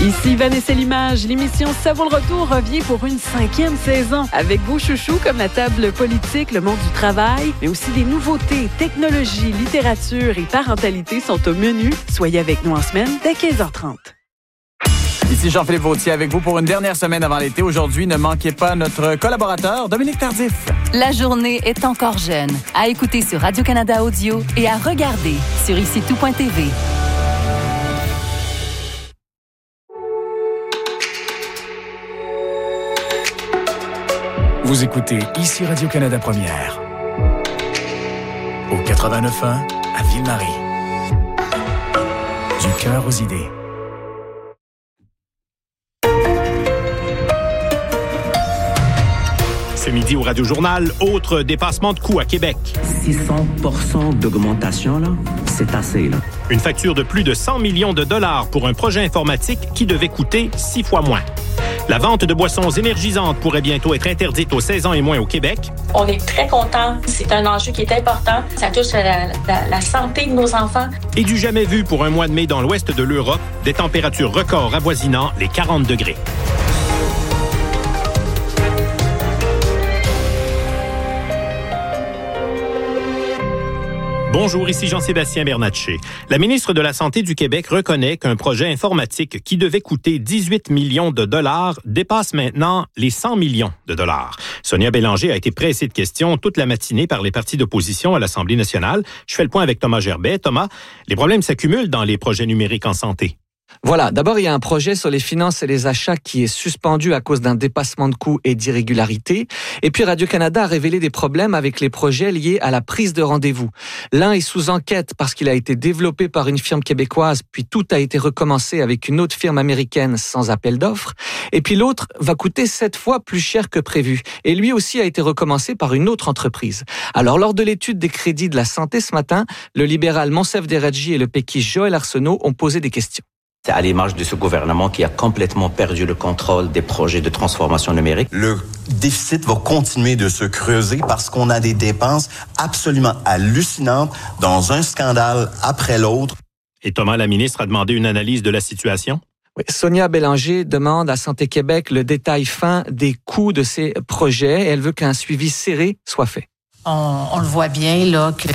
Ici Vanessa Limage. L'émission Ça vaut le retour revient pour une 5e saison. Avec vos chouchous comme la table politique, le monde du travail, mais aussi des nouveautés, technologie, littérature et parentalité sont au menu. Soyez avec nous en semaine dès 15h30. Ici Jean-Philippe Vautier avec vous pour une dernière semaine avant l'été. Aujourd'hui, ne manquez pas notre collaborateur Dominique Tardif. La journée est encore jeune. À écouter sur Radio-Canada Audio et à regarder sur IciTout.tv. Vous écoutez ici Radio-Canada Première. Au 89.1 à Ville-Marie. Du cœur aux idées. Ce midi au Radio-Journal, autre dépassement de coûts à Québec. 600% d'augmentation, là, c'est assez, là. Une facture de plus de 100 millions de dollars pour un projet informatique qui devait coûter 6 fois moins. La vente de boissons énergisantes pourrait bientôt être interdite aux 16 ans et moins au Québec. On est très contents. C'est un enjeu qui est important. Ça touche à la santé de nos enfants. Et du jamais vu pour un mois de mai dans l'ouest de l'Europe, des températures records avoisinant les 40 degrés. Bonjour, ici Jean-Sébastien Bernatchez. La ministre de la Santé du Québec reconnaît qu'un projet informatique qui devait coûter 18 millions de dollars dépasse maintenant les 100 millions de dollars. Sonia Bélanger a été pressée de questions toute la matinée par les partis d'opposition à l'Assemblée nationale. Je fais le point avec Thomas Gerbet. Thomas, les problèmes s'accumulent dans les projets numériques en santé. Voilà, d'abord, il y a un projet sur les finances et les achats qui est suspendu à cause d'un dépassement de coûts et d'irrégularités. Et puis, Radio-Canada a révélé des problèmes avec les projets liés à la prise de rendez-vous. L'un est sous enquête parce qu'il a été développé par une firme québécoise, puis tout a été recommencé avec une autre firme américaine sans appel d'offres. Et puis l'autre va coûter 7 fois plus cher que prévu. Et lui aussi a été recommencé par une autre entreprise. Alors, lors de l'étude des crédits de la santé ce matin, le libéral Monsef Deradji et le péquiste Joël Arsenault ont posé des questions. C'est à l'image de ce gouvernement qui a complètement perdu le contrôle des projets de transformation numérique. Le déficit va continuer de se creuser parce qu'on a des dépenses absolument hallucinantes dans un scandale après l'autre. Et Thomas, la ministre, a demandé une analyse de la situation. Oui, Sonia Bélanger demande à Santé Québec le détail fin des coûts de ces projets. Elle veut qu'un suivi serré soit fait. On le voit bien là que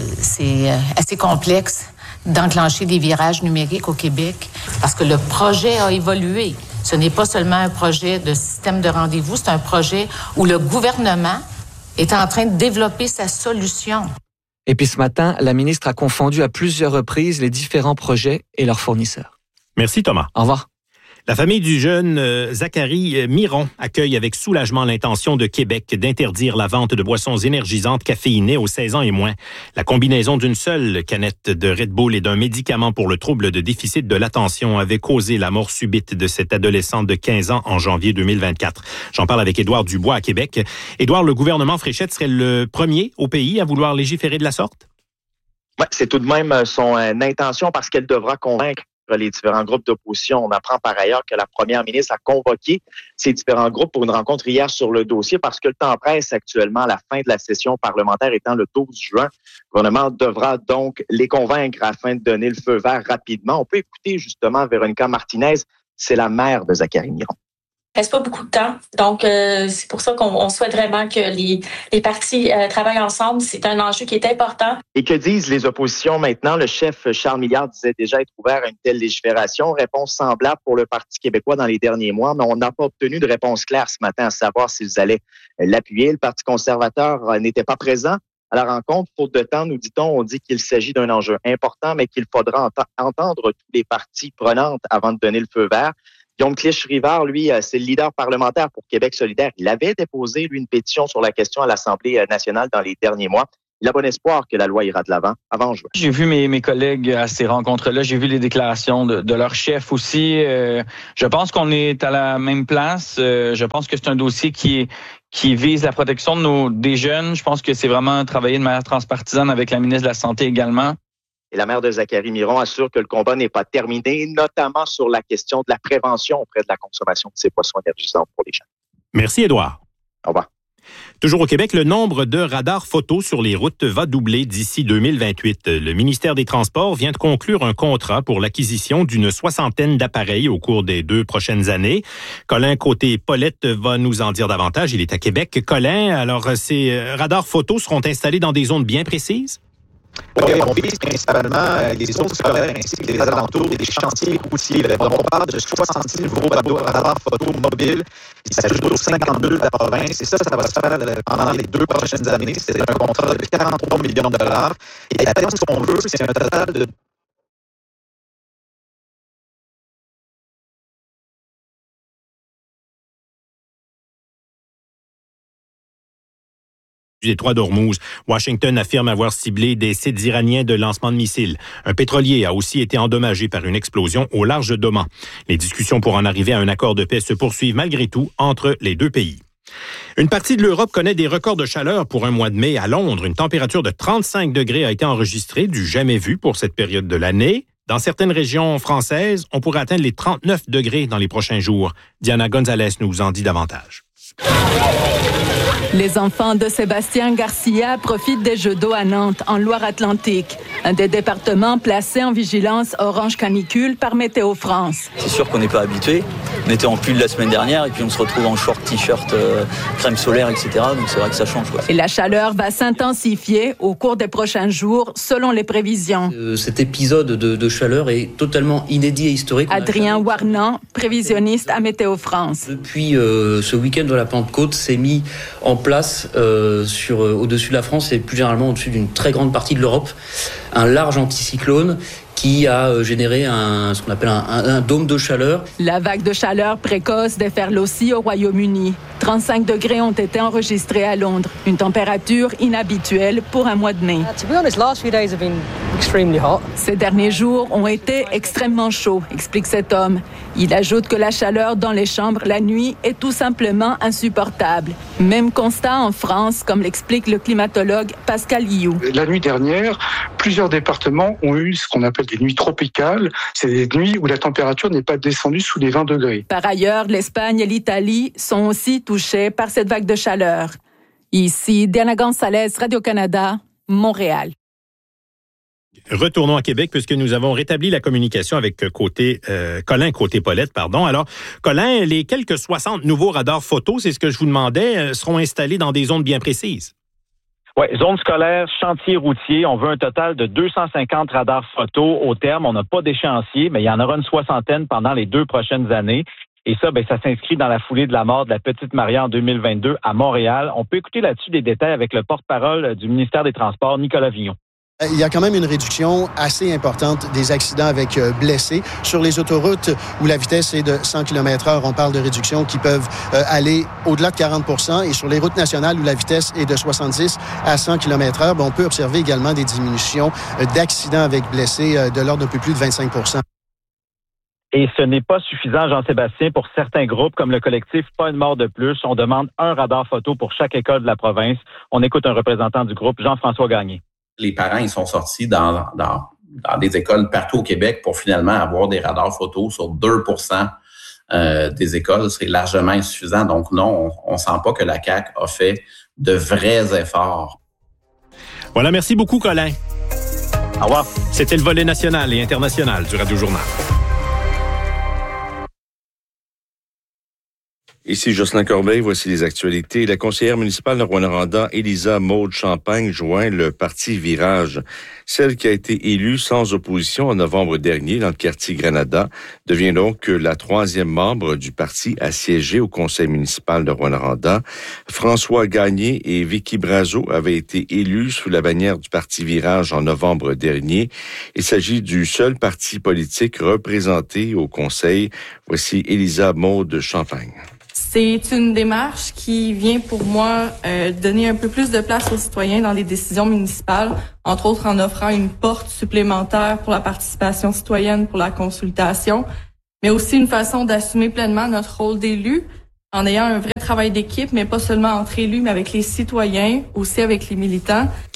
c'est assez complexe d'enclencher des virages numériques au Québec parce que le projet a évolué. Ce n'est pas seulement un projet de système de rendez-vous, c'est un projet où le gouvernement est en train de développer sa solution. Et puis ce matin, la ministre a confondu à plusieurs reprises les différents projets et leurs fournisseurs. Merci Thomas. Au revoir. La famille du jeune Zachary Miron accueille avec soulagement l'intention de Québec d'interdire la vente de boissons énergisantes caféinées aux 16 ans et moins. La combinaison d'une seule canette de Red Bull et d'un médicament pour le trouble de déficit de l'attention avait causé la mort subite de cette adolescente de 15 ans en janvier 2024. J'en parle avec Édouard Dubois à Québec. Édouard, le gouvernement Fréchette serait le premier au pays à vouloir légiférer de la sorte? Oui, c'est tout de même son intention parce qu'elle devra convaincre les différents groupes d'opposition. On apprend par ailleurs que la première ministre a convoqué ces différents groupes pour une rencontre hier sur le dossier parce que le temps presse actuellement, la fin de la session parlementaire étant le 12 juin. Le gouvernement devra donc les convaincre afin de donner le feu vert rapidement. On peut écouter justement Véronica Martinez, c'est la mère de Zachary Miron. Il ne reste pas beaucoup de temps. Donc, c'est pour ça qu'on souhaite vraiment que les partis travaillent ensemble. C'est un enjeu qui est important. Et que disent les oppositions maintenant? Le chef Charles Milliard disait déjà être ouvert à une telle légifération. Réponse semblable pour le Parti québécois dans les derniers mois, mais on n'a pas obtenu de réponse claire ce matin à savoir s'ils allaient l'appuyer. Le Parti conservateur n'était pas présent à la rencontre. Faute de temps, nous dit-on, on dit qu'il s'agit d'un enjeu important, mais qu'il faudra entendre tous les parties prenantes avant de donner le feu vert. Guillaume Clich-Rivard, lui, c'est le leader parlementaire pour Québec solidaire. Il avait déposé, lui, une pétition sur la question à l'Assemblée nationale dans les derniers mois. Il a bon espoir que la loi ira de l'avant avant juin. J'ai vu mes collègues à ces rencontres-là. J'ai vu les déclarations de leur chef aussi. Je pense qu'on est à la même place. Je pense que c'est un dossier qui vise la protection des jeunes. Je pense que c'est vraiment travailler de manière transpartisane avec la ministre de la Santé également. Et la mère de Zachary Miron assure que le combat n'est pas terminé, notamment sur la question de la prévention auprès de la consommation de ces boissons énergisantes pour les jeunes. Merci, Édouard. Au revoir. Toujours au Québec, le nombre de radars photos sur les routes va doubler d'ici 2028. Le ministère des Transports vient de conclure un contrat pour l'acquisition d'une 60aine d'appareils au cours des 2 prochaines années. Colin Côté-Paulette va nous en dire davantage. Il est à Québec. Colin, alors ces radars photos seront installés dans des zones bien précises? Oui, on vise principalement les zones scolaires ainsi que les alentours et les chantiers routiers. On parle de 66 nouveaux radars photo mobiles qui s'ajoutent aux 52 de la province. Et ça va se faire pendant les 2 prochaines années. C'est un contrat de 43 millions de dollars. Et à terme, ce qu'on veut, c'est un total de des Trois d'Ormuz. Washington affirme avoir ciblé des sites iraniens de lancement de missiles. Un pétrolier a aussi été endommagé par une explosion au large d'Oman. Les discussions pour en arriver à un accord de paix se poursuivent malgré tout entre les 2 pays. Une partie de l'Europe connaît des records de chaleur pour un mois de mai. À Londres, une température de 35 degrés a été enregistrée, du jamais vu pour cette période de l'année. Dans certaines régions françaises, on pourrait atteindre les 39 degrés dans les prochains jours. Diana Gonzalez nous en dit davantage. Les enfants de Sébastien Garcia profitent des Jeux d'eau à Nantes, en Loire-Atlantique, un des départements placés en vigilance orange canicule par Météo France. C'est sûr qu'on n'est pas habitué. On était en pull la semaine dernière et puis on se retrouve en short, t-shirt, crème solaire, etc. Donc c'est vrai que ça change. Et la chaleur va s'intensifier au cours des prochains jours, selon les prévisions. Cet épisode de chaleur est totalement inédit et historique. Adrien Warnan, prévisionniste à Météo France. Depuis ce week-end de la Pentecôte, s'est mis en place au-dessus de la France et plus généralement au-dessus d'une très grande partie de l'Europe, un large anticyclone qui a généré ce qu'on appelle un dôme de chaleur. La vague de chaleur précoce déferle aussi au Royaume-Uni. 35 degrés ont été enregistrés à Londres, une température inhabituelle pour un mois de mai. Ces derniers jours ont été extrêmement chauds, explique cet homme. Il ajoute que la chaleur dans les chambres la nuit est tout simplement insupportable. Même constat en France, comme l'explique le climatologue Pascal Lioux. La nuit dernière, plusieurs départements ont eu ce qu'on appelle des nuits tropicales. C'est des nuits où la température n'est pas descendue sous les 20 degrés. Par ailleurs, l'Espagne et l'Italie sont aussi touchés par cette vague de chaleur. Ici, Diana Gonzalez, Radio-Canada, Montréal. Retournons à Québec puisque nous avons rétabli la communication avec Colin Côté-Paulette. Alors, Colin, les quelques 60 nouveaux radars photos, c'est ce que je vous demandais, seront installés dans des zones bien précises. Oui, zone scolaire, chantier routier. On veut un total de 250 radars photos au terme. On n'a pas d'échéancier, mais il y en aura une 60aine pendant les 2 prochaines années. Et ça, ça s'inscrit dans la foulée de la mort de la petite Maria en 2022 à Montréal. On peut écouter là-dessus des détails avec le porte-parole du ministère des Transports, Nicolas Vignon. Il y a quand même une réduction assez importante des accidents avec blessés. Sur les autoroutes où la vitesse est de 100 km/h, on parle de réductions qui peuvent aller au-delà de 40 %. Et sur les routes nationales où la vitesse est de 70 à 100 km/h, on peut observer également des diminutions d'accidents avec blessés de l'ordre d'un peu plus de 25 %. Et ce n'est pas suffisant, Jean-Sébastien, pour certains groupes comme le collectif Pas une mort de plus. On demande un radar photo pour chaque école de la province. On écoute un représentant du groupe, Jean-François Gagné. Les parents, ils sont sortis dans des écoles partout au Québec pour finalement avoir des radars photos sur 2 % des écoles. C'est largement insuffisant. Donc non, on ne sent pas que la CAQ a fait de vrais efforts. Voilà, merci beaucoup, Colin. Au revoir. C'était le volet national et international du Radio Journal. Ici Jocelyn Corbeil, voici les actualités. La conseillère municipale de Rouyn-Noranda, Élisa Maude Champagne, joint le parti Virage. Celle qui a été élue sans opposition en novembre dernier dans le quartier Granada devient donc la 3e membre du parti à siéger au conseil municipal de Rouyn-Noranda. François Gagné et Vicky Brazo avaient été élus sous la bannière du parti Virage en novembre dernier. Il s'agit du seul parti politique représenté au conseil. Voici Élisa Maude Champagne. C'est une démarche qui vient pour moi donner un peu plus de place aux citoyens dans les décisions municipales, entre autres en offrant une porte supplémentaire pour la participation citoyenne, pour la consultation, mais aussi une façon d'assumer pleinement notre rôle d'élu en ayant un vrai travail d'équipe, mais pas seulement entre élus, mais avec les citoyens, aussi avec les militants.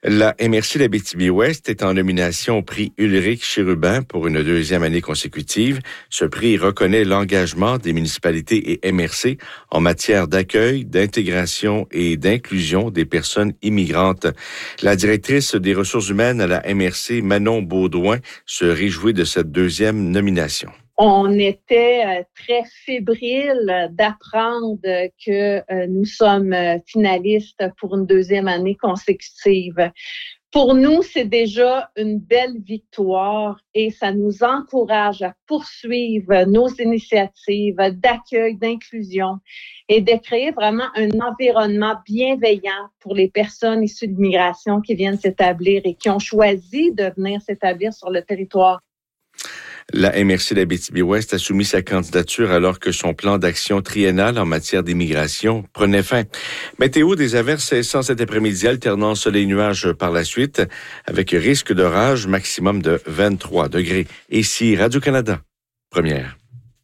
La MRC d'Abitibi-Ouest est en nomination au prix Ulrich Chérubin pour une deuxième année consécutive. Ce prix reconnaît l'engagement des municipalités et MRC en matière d'accueil, d'intégration et d'inclusion des personnes immigrantes. La directrice des ressources humaines à la MRC, Manon Baudouin, se réjouit de cette deuxième nomination. On était très fébrile d'apprendre que nous sommes finalistes pour une deuxième année consécutive. Pour nous, c'est déjà une belle victoire et ça nous encourage à poursuivre nos initiatives d'accueil, d'inclusion et de créer vraiment un environnement bienveillant pour les personnes issues de l'immigration qui viennent s'établir et qui ont choisi de venir s'établir sur le territoire. La MRC d'Abitibi-Ouest a soumis sa candidature alors que son plan d'action triennal en matière d'immigration prenait fin. Météo, des averses cessant cet après-midi, alternant soleil et nuages par la suite, avec risque d'orage maximum de 23 degrés. Ici, Radio-Canada, première.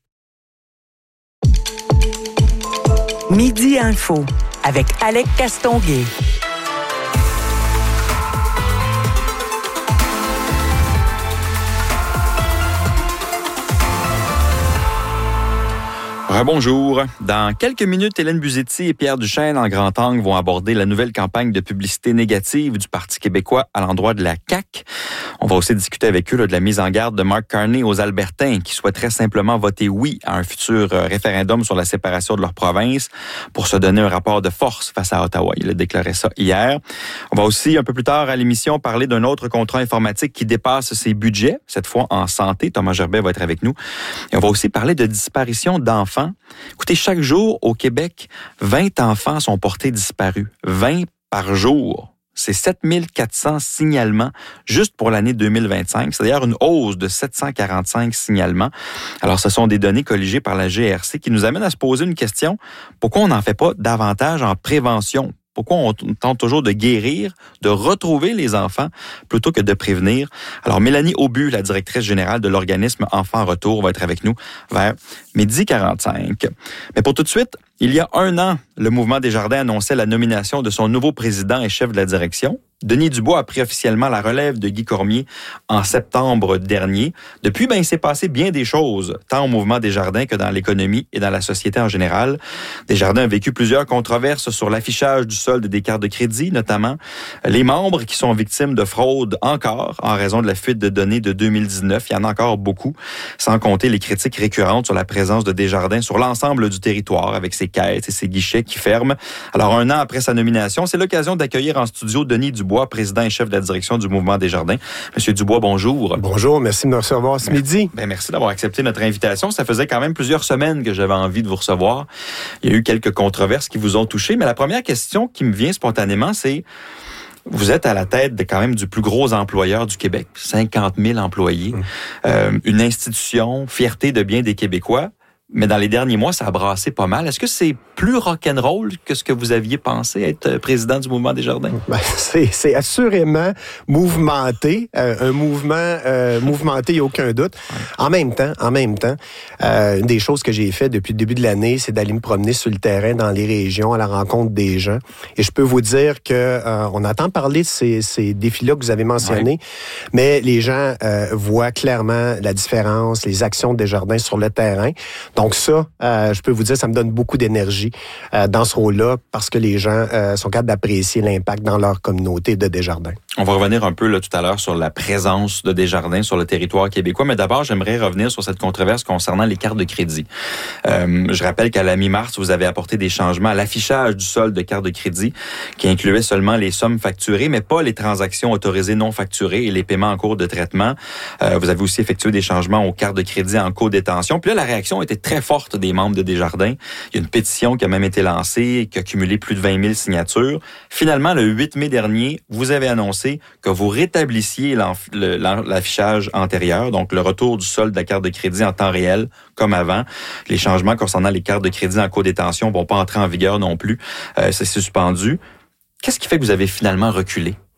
Midi Info, avec Alec Castonguay. Bonjour. Dans quelques minutes, Hélène Buzetti et Pierre Duchesne en grand angle vont aborder la nouvelle campagne de publicité négative du Parti québécois à l'endroit de la CAQ. On va aussi discuter avec eux de la mise en garde de Mark Carney aux Albertains qui souhaiteraient simplement voter oui à un futur référendum sur la séparation de leur province pour se donner un rapport de force face à Ottawa. Il a déclaré ça hier. On va aussi, un peu plus tard à l'émission, parler d'un autre contrat informatique qui dépasse ses budgets, cette fois en santé. Thomas Gerbet va être avec nous. Et on va aussi parler de disparition d'enfants. Écoutez, chaque jour au Québec, 20 enfants sont portés disparus. 20 par jour. C'est 7400 signalements juste pour l'année 2025. C'est d'ailleurs une hausse de 745 signalements. Alors, ce sont des données colligées par la GRC qui nous amènent à se poser une question. Pourquoi on n'en fait pas davantage en prévention? Pourquoi on tente toujours de guérir, de retrouver les enfants plutôt que de prévenir? Alors, Mélanie Aubu, la directrice générale de l'organisme Enfants Retour, va être avec nous vers 12h45. Mais pour tout de suite, il y a 1 an, le Mouvement Desjardins annonçait la nomination de son nouveau président et chef de la direction. Denis Dubois a pris officiellement la relève de Guy Cormier en septembre dernier. Depuis, il s'est passé bien des choses, tant au Mouvement Desjardins que dans l'économie et dans la société en général. Desjardins a vécu plusieurs controverses sur l'affichage du solde des cartes de crédit, notamment les membres qui sont victimes de fraude encore en raison de la fuite de données de 2019. Il y en a encore beaucoup, sans compter les critiques récurrentes sur la présence de Desjardins sur l'ensemble du territoire avec ses caisses et ses guichets qui ferment. Alors, 1 an après sa nomination, c'est l'occasion d'accueillir en studio Denis Dubois, président et chef de la direction du Mouvement Desjardins. Monsieur Dubois, bonjour. Bonjour, merci de me recevoir ce midi. Merci d'avoir accepté notre invitation. Ça faisait quand même plusieurs semaines que j'avais envie de vous recevoir. Il y a eu quelques controverses qui vous ont touché, mais la première question qui me vient spontanément, c'est vous êtes à la tête de quand même du plus gros employeur du Québec, 50 000 employés, une institution, fierté de bien des Québécois. Mais dans les derniers mois, ça a brassé pas mal. Est-ce que c'est plus rock'n'roll que ce que vous aviez pensé être président du Mouvement Desjardins? C'est assurément mouvementé, un mouvement mouvementé, il n'y a aucun doute. En même temps, une des choses que j'ai fait depuis le début de l'année, c'est d'aller me promener sur le terrain dans les régions à la rencontre des gens. Et je peux vous dire que on entend parler de ces défis-là que vous avez mentionnés, mais les gens voient clairement la différence, les actions de Desjardins sur le terrain. Donc ça, je peux vous dire, ça me donne beaucoup d'énergie dans ce rôle-là parce que les gens sont capables d'apprécier l'impact dans leur communauté de Desjardins. On va revenir un peu là, tout à l'heure sur la présence de Desjardins sur le territoire québécois, mais d'abord, j'aimerais revenir sur cette controverse concernant les cartes de crédit. Je rappelle qu'à la mi-mars, vous avez apporté des changements à l'affichage du solde de cartes de crédit qui incluait seulement les sommes facturées, mais pas les transactions autorisées non facturées et les paiements en cours de traitement. Vous avez aussi effectué des changements aux cartes de crédit en co-détention. Puis là, la réaction était très forte des membres de Desjardins. Il y a une pétition qui a même été lancée, qui a cumulé plus de 20 000 signatures. Finalement, le 8 mai dernier, vous avez annoncé que vous rétablissiez l'affichage antérieur, donc le retour du solde de la carte de crédit en temps réel, comme avant. Les changements concernant les cartes de crédit en co-détention ne vont pas entrer en vigueur non plus. C'est suspendu. Qu'est-ce qui fait que vous avez finalement reculé?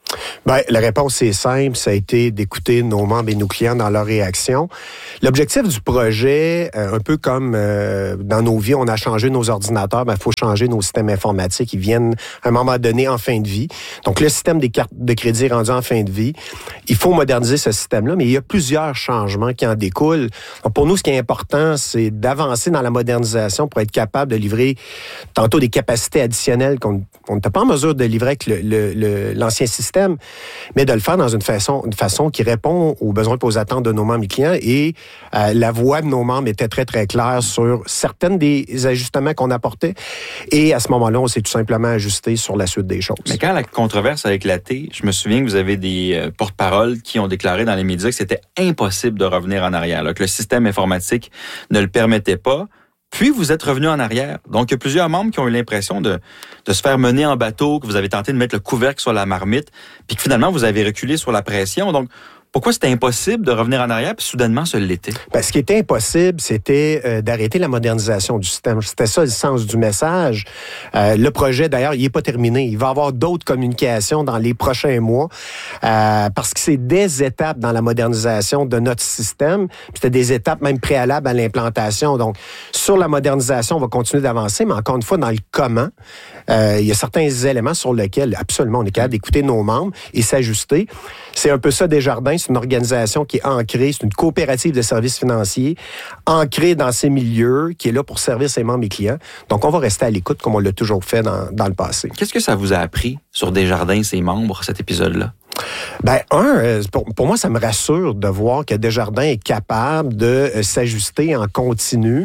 Bien, la réponse est simple. Ça a été d'écouter nos membres et nos clients dans leur réaction. L'objectif du projet, un peu comme dans nos vies, on a changé nos ordinateurs, il faut changer nos systèmes informatiques. Ils viennent à un moment donné en fin de vie. Donc, le système des cartes de crédit est rendu en fin de vie. Il faut moderniser ce système-là, mais il y a plusieurs changements qui en découlent. Donc, pour nous, ce qui est important, c'est d'avancer dans la modernisation pour être capable de livrer tantôt des capacités additionnelles qu'on n'était pas en mesure de livrer avec l'ancien système, mais de le faire dans une façon qui répond aux besoins et aux attentes de nos membres et clients. Et la voix de nos membres était très, très claire sur certaines des ajustements qu'on apportait. Et à ce moment-là, on s'est tout simplement ajusté sur la suite des choses. Mais quand la controverse a éclaté, je me souviens que vous avez des porte-paroles qui ont déclaré dans les médias que c'était impossible de revenir en arrière, là, que le système informatique ne le permettait pas. Puis, vous êtes revenu en arrière. Donc, il y a plusieurs membres qui ont eu l'impression de se faire mener en bateau, que vous avez tenté de mettre le couvercle sur la marmite, puis que finalement, vous avez reculé sur la pression. Donc, pourquoi c'était impossible de revenir en arrière, puis soudainement, ça l'était? Bien, ce qui était impossible, c'était d'arrêter la modernisation du système. C'était ça le sens du message. Le projet, d'ailleurs, il n'est pas terminé. Il va y avoir d'autres communications dans les prochains mois, parce que c'est des étapes dans la modernisation de notre système. C'était des étapes même préalables à l'implantation. Donc, sur la modernisation, on va continuer d'avancer, mais encore une fois, dans le comment, il y a certains éléments sur lesquels, absolument, on est capable d'écouter nos membres et s'ajuster. C'est un peu ça, Desjardins. C'est une organisation qui est ancrée, c'est une coopérative de services financiers, ancrée dans ces milieux, qui est là pour servir ses membres et clients. Donc, on va rester à l'écoute comme on l'a toujours fait dans le passé. Qu'est-ce que ça vous a appris sur Desjardins, ses membres, cet épisode-là? Ben, pour moi, ça me rassure de voir que Desjardins est capable de s'ajuster en continu.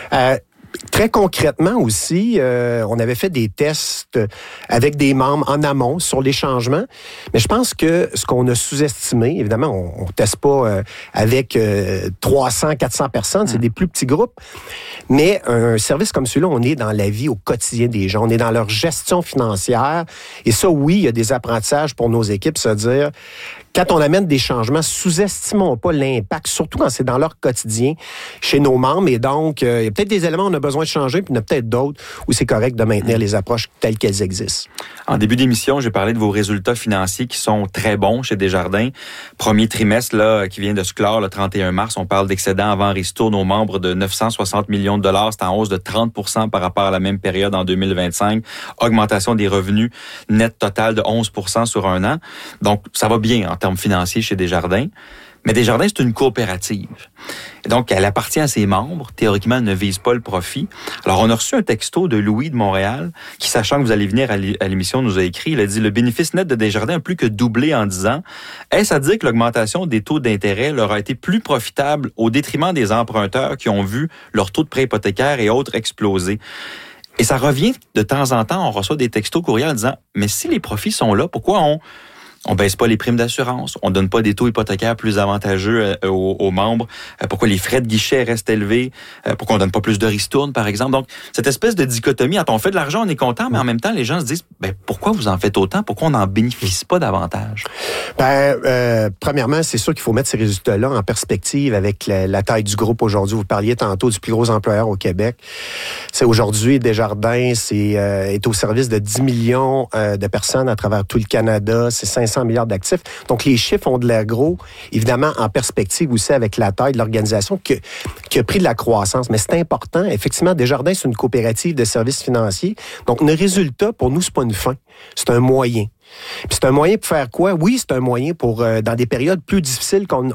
Très concrètement aussi, on avait fait des tests avec des membres en amont sur les changements, mais je pense que ce qu'on a sous-estimé, évidemment, on ne teste pas avec 300, 400 personnes, c'est des plus petits groupes, mais un service comme celui-là, on est dans la vie au quotidien des gens, on est dans leur gestion financière, et ça, oui, il y a des apprentissages pour nos équipes, c'est-à-dire, quand on amène des changements, sous-estimons pas l'impact, surtout quand c'est dans leur quotidien chez nos membres. Et donc, il y a peut-être des éléments où on a besoin de changer, puis il y en a peut-être d'autres où c'est correct de maintenir les approches telles qu'elles existent. En début d'émission, j'ai parlé de vos résultats financiers qui sont très bons chez Desjardins. Premier trimestre là, qui vient de se clore le 31 mars, on parle d'excédent avant ristourne aux membres de 960 millions de dollars. C'est en hausse de 30% par rapport à la même période en 2025. Augmentation des revenus net total de 11% sur un an. Donc, ça va bien en termes financiers chez Desjardins. Mais Desjardins, c'est une coopérative. Et donc, elle appartient à ses membres. Théoriquement, elle ne vise pas le profit. Alors, on a reçu un texto de Louis de Montréal qui, sachant que vous allez venir à l'émission, nous a écrit. Il a dit « Le bénéfice net de Desjardins a plus que doublé en 10 ans. Est-ce à dire que l'augmentation des taux d'intérêt leur a été plus profitable au détriment des emprunteurs qui ont vu leur taux de prêt hypothécaire et autres exploser? » Et ça revient de temps en temps, on reçoit des textos courriels en disant « Mais si les profits sont là, pourquoi on baisse pas les primes d'assurance, on donne pas des taux hypothécaires plus avantageux aux membres, pourquoi les frais de guichet restent élevés, pourquoi on donne pas plus de ristourne, par exemple. » Donc, cette espèce de dichotomie, quand on fait de l'argent, on est content, mais en même temps, les gens se disent, pourquoi vous en faites autant? Pourquoi on n'en bénéficie pas davantage? Premièrement, c'est sûr qu'il faut mettre ces résultats-là en perspective avec la taille du groupe aujourd'hui. Vous parliez tantôt du plus gros employeur au Québec. C'est aujourd'hui, Desjardins, est au service de 10 millions de personnes à travers tout le Canada. C'est 500 milliards d'actifs. Donc, les chiffres ont de l'air gros, évidemment, en perspective aussi avec la taille de l'organisation qui a pris de la croissance. Mais c'est important. Effectivement, Desjardins, c'est une coopérative de services financiers. Donc, le résultat, pour nous, c'est pas une fin. C'est un moyen. Puis c'est un moyen pour faire quoi? Oui, c'est un moyen pour, dans des périodes plus difficiles comme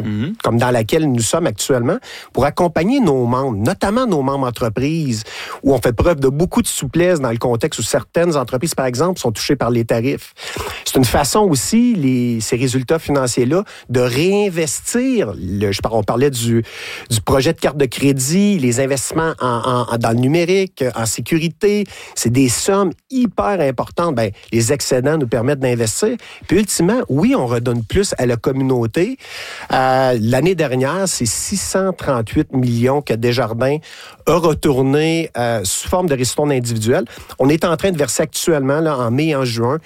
dans laquelle nous sommes actuellement, pour accompagner nos membres, notamment nos membres entreprises, où on fait preuve de beaucoup de souplesse dans le contexte où certaines entreprises, par exemple, sont touchées par les tarifs. C'est une façon aussi, ces résultats financiers-là, de réinvestir. On parlait du projet de carte de crédit, les investissements dans le numérique, en sécurité. C'est des sommes hyper importantes. Les excédents nous permettent d'investir. Puis ultimement, oui, on redonne plus à la communauté. L'année dernière, c'est 638 millions que Desjardins a retourné sous forme de ristourne individuelle. On est en train de verser actuellement, là, en mai et en juin,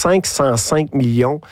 505 millions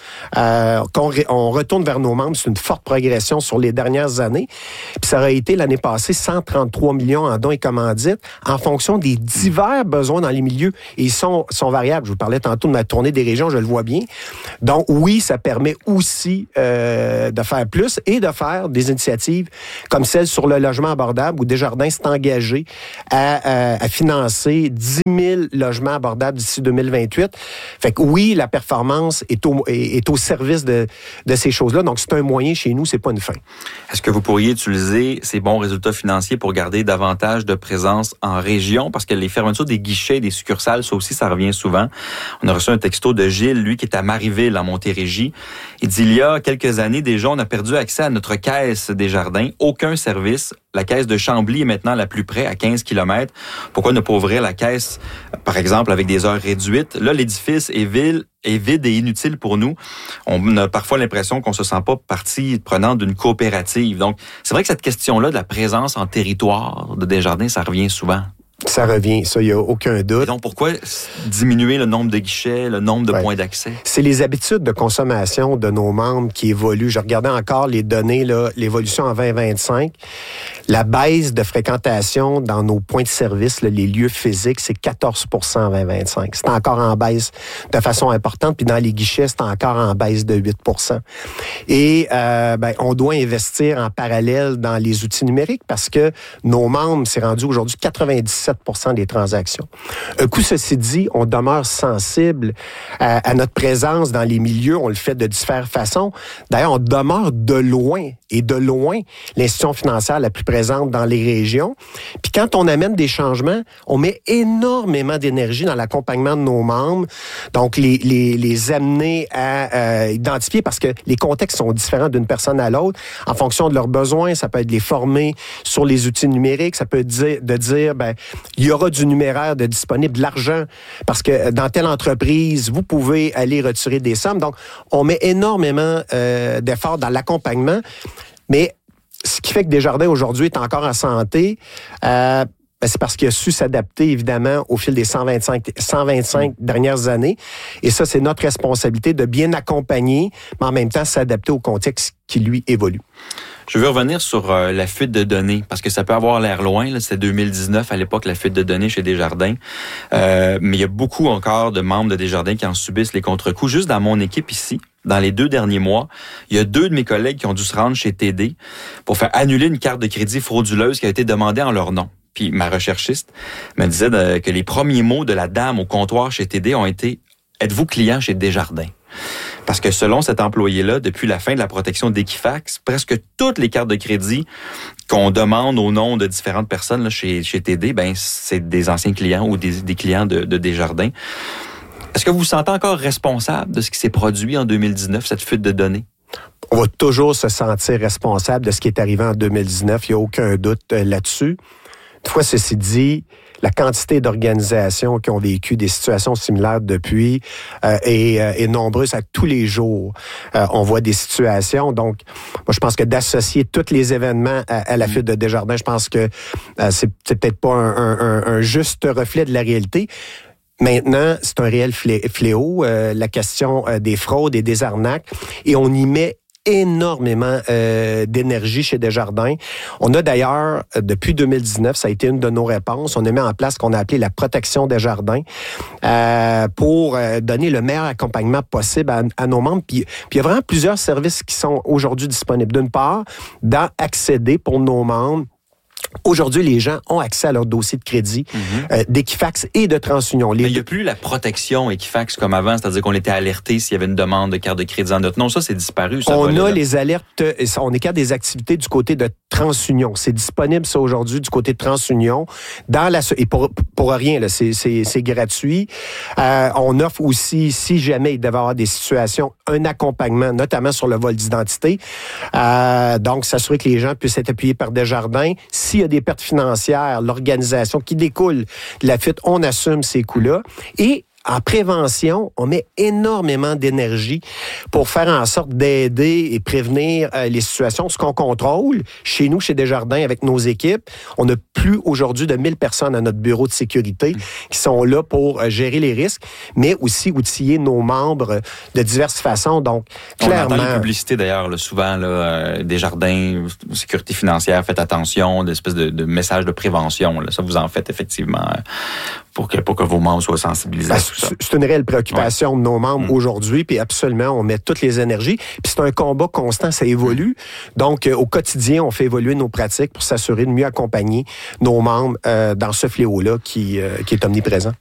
qu'on retourne vers nos membres. C'est une forte progression sur les dernières années. Puis ça aurait été l'année passée 133 millions en dons et commandites en fonction des divers besoins dans les milieux. Et ils sont variables. Je vous parlais tantôt de ma tournée des régions, je le vois bien. Donc, oui, ça permet aussi de faire plus et de faire des initiatives comme celle sur le logement abordable où Desjardins s'est engagé à financer 10 000 logements abordables d'ici 2028. Fait que oui, la performance est au service de ces choses-là. Donc, c'est un moyen chez nous, c'est pas une fin. Est-ce que vous pourriez utiliser ces bons résultats financiers pour garder davantage de présence en région? Parce que les fermetures des guichets, des succursales, ça aussi, ça revient souvent. On a reçu un texto de Gilles, lui, qui est à Marieville, en Montérégie. Il dit, il y a quelques années, déjà, on a perdu accès à notre caisse Desjardins. Aucun service. La caisse de Chambly est maintenant la plus près, à 15 km. Pourquoi ne pas ouvrir la caisse, par exemple, avec des heures réduites? Là, l'édifice est vide et inutile pour nous. On a parfois l'impression qu'on se sent pas partie prenante d'une coopérative. Donc, c'est vrai que cette question-là de la présence en territoire de Desjardins, ça revient souvent. Ça revient, ça, il n'y a aucun doute. Et donc, pourquoi diminuer le nombre de guichets, le nombre de points d'accès? C'est les habitudes de consommation de nos membres qui évoluent. Je regardais encore les données, là, l'évolution en 2025. La baisse de fréquentation dans nos points de service, là, les lieux physiques, c'est 14 en 2025. C'est encore en baisse de façon importante. Puis dans les guichets, c'est encore en baisse de 8 Et on doit investir en parallèle dans les outils numériques parce que nos membres, c'est rendu aujourd'hui 97 des transactions. Un coup, ceci dit, on demeure sensible à notre présence dans les milieux. On le fait de différentes façons. D'ailleurs, on demeure de loin l'institution financière la plus présente dans les régions. Puis quand on amène des changements, on met énormément d'énergie dans l'accompagnement de nos membres. Donc, les amener à identifier parce que les contextes sont différents d'une personne à l'autre. En fonction de leurs besoins, ça peut être de les former sur les outils numériques. Ça peut être de dire, il y aura du numéraire de disponible, de l'argent, parce que dans telle entreprise, vous pouvez aller retirer des sommes. Donc, on met énormément d'efforts dans l'accompagnement, mais ce qui fait que Desjardins aujourd'hui est encore en santé, c'est parce qu'il a su s'adapter, évidemment, au fil des 125 dernières années. Et ça, c'est notre responsabilité de bien accompagner, mais en même temps s'adapter au contexte qui, lui, évolue. Je veux revenir sur la fuite de données, parce que ça peut avoir l'air loin. Là, c'était 2019 à l'époque, la fuite de données chez Desjardins. Mais il y a beaucoup encore de membres de Desjardins qui en subissent les contre-coups. Juste dans mon équipe ici, dans les 2 derniers mois, il y a 2 de mes collègues qui ont dû se rendre chez TD pour faire annuler une carte de crédit frauduleuse qui a été demandée en leur nom. Puis ma recherchiste me disait que les premiers mots de la dame au comptoir chez TD ont été « Êtes-vous client chez Desjardins? » Parce que selon cet employé-là, depuis la fin de la protection d'Equifax, presque toutes les cartes de crédit qu'on demande au nom de différentes personnes là, chez TD, c'est des anciens clients ou des clients de Desjardins. Est-ce que vous vous sentez encore responsable de ce qui s'est produit en 2019, cette fuite de données? On va toujours se sentir responsable de ce qui est arrivé en 2019. Il n'y a aucun doute là-dessus. Une fois ceci dit, la quantité d'organisations qui ont vécu des situations similaires depuis est nombreuse à tous les jours. On voit des situations. Donc, moi, je pense que d'associer tous les événements à la fuite de Desjardins, je pense que c'est peut-être pas un juste reflet de la réalité. Maintenant, c'est un réel fléau, la question des fraudes et des arnaques, et on y met énormément d'énergie chez Desjardins. On a d'ailleurs, depuis 2019, ça a été une de nos réponses, on a mis en place ce qu'on a appelé la protection Desjardins pour donner le meilleur accompagnement possible à nos membres. Puis il y a vraiment plusieurs services qui sont aujourd'hui disponibles. D'une part, d'accéder pour nos membres. Aujourd'hui, les gens ont accès à leur dossier de crédit d'Equifax et de TransUnion. Mais il n'y a plus la protection Equifax comme avant, c'est-à-dire qu'on était alerté s'il y avait une demande de carte de crédit en notre nom. Ça, c'est disparu. On a les alertes, on est capable des activités du côté de TransUnion. C'est disponible, ça, aujourd'hui, du côté de TransUnion. Et pour rien, là, c'est gratuit. On offre aussi, si jamais il devait y avoir des situations, un accompagnement, notamment sur le vol d'identité. Donc, s'assurer que les gens puissent être appuyés par Desjardins. S'il y a des pertes financières, l'organisation qui découle de la fuite, on assume ces coûts-là. Et en prévention, on met énormément d'énergie pour faire en sorte d'aider et prévenir les situations. Ce qu'on contrôle, chez nous, chez Desjardins, avec nos équipes, on a plus aujourd'hui de 1000 personnes à notre bureau de sécurité qui sont là pour gérer les risques, mais aussi outiller nos membres de diverses façons. Donc, clairement... On entend les publicités, d'ailleurs, là, souvent, là, Desjardins, sécurité financière, faites attention, d'espèces de messages de prévention. Là. Ça, vous en faites effectivement pour que vos membres soient sensibilisés à tout ça. C'est une réelle préoccupation de nos membres aujourd'hui, puis absolument, on met toutes les énergies. Puis c'est un combat constant, ça évolue. Donc, au quotidien, on fait évoluer nos pratiques pour s'assurer de mieux accompagner nos membres dans ce fléau-là qui est omniprésent.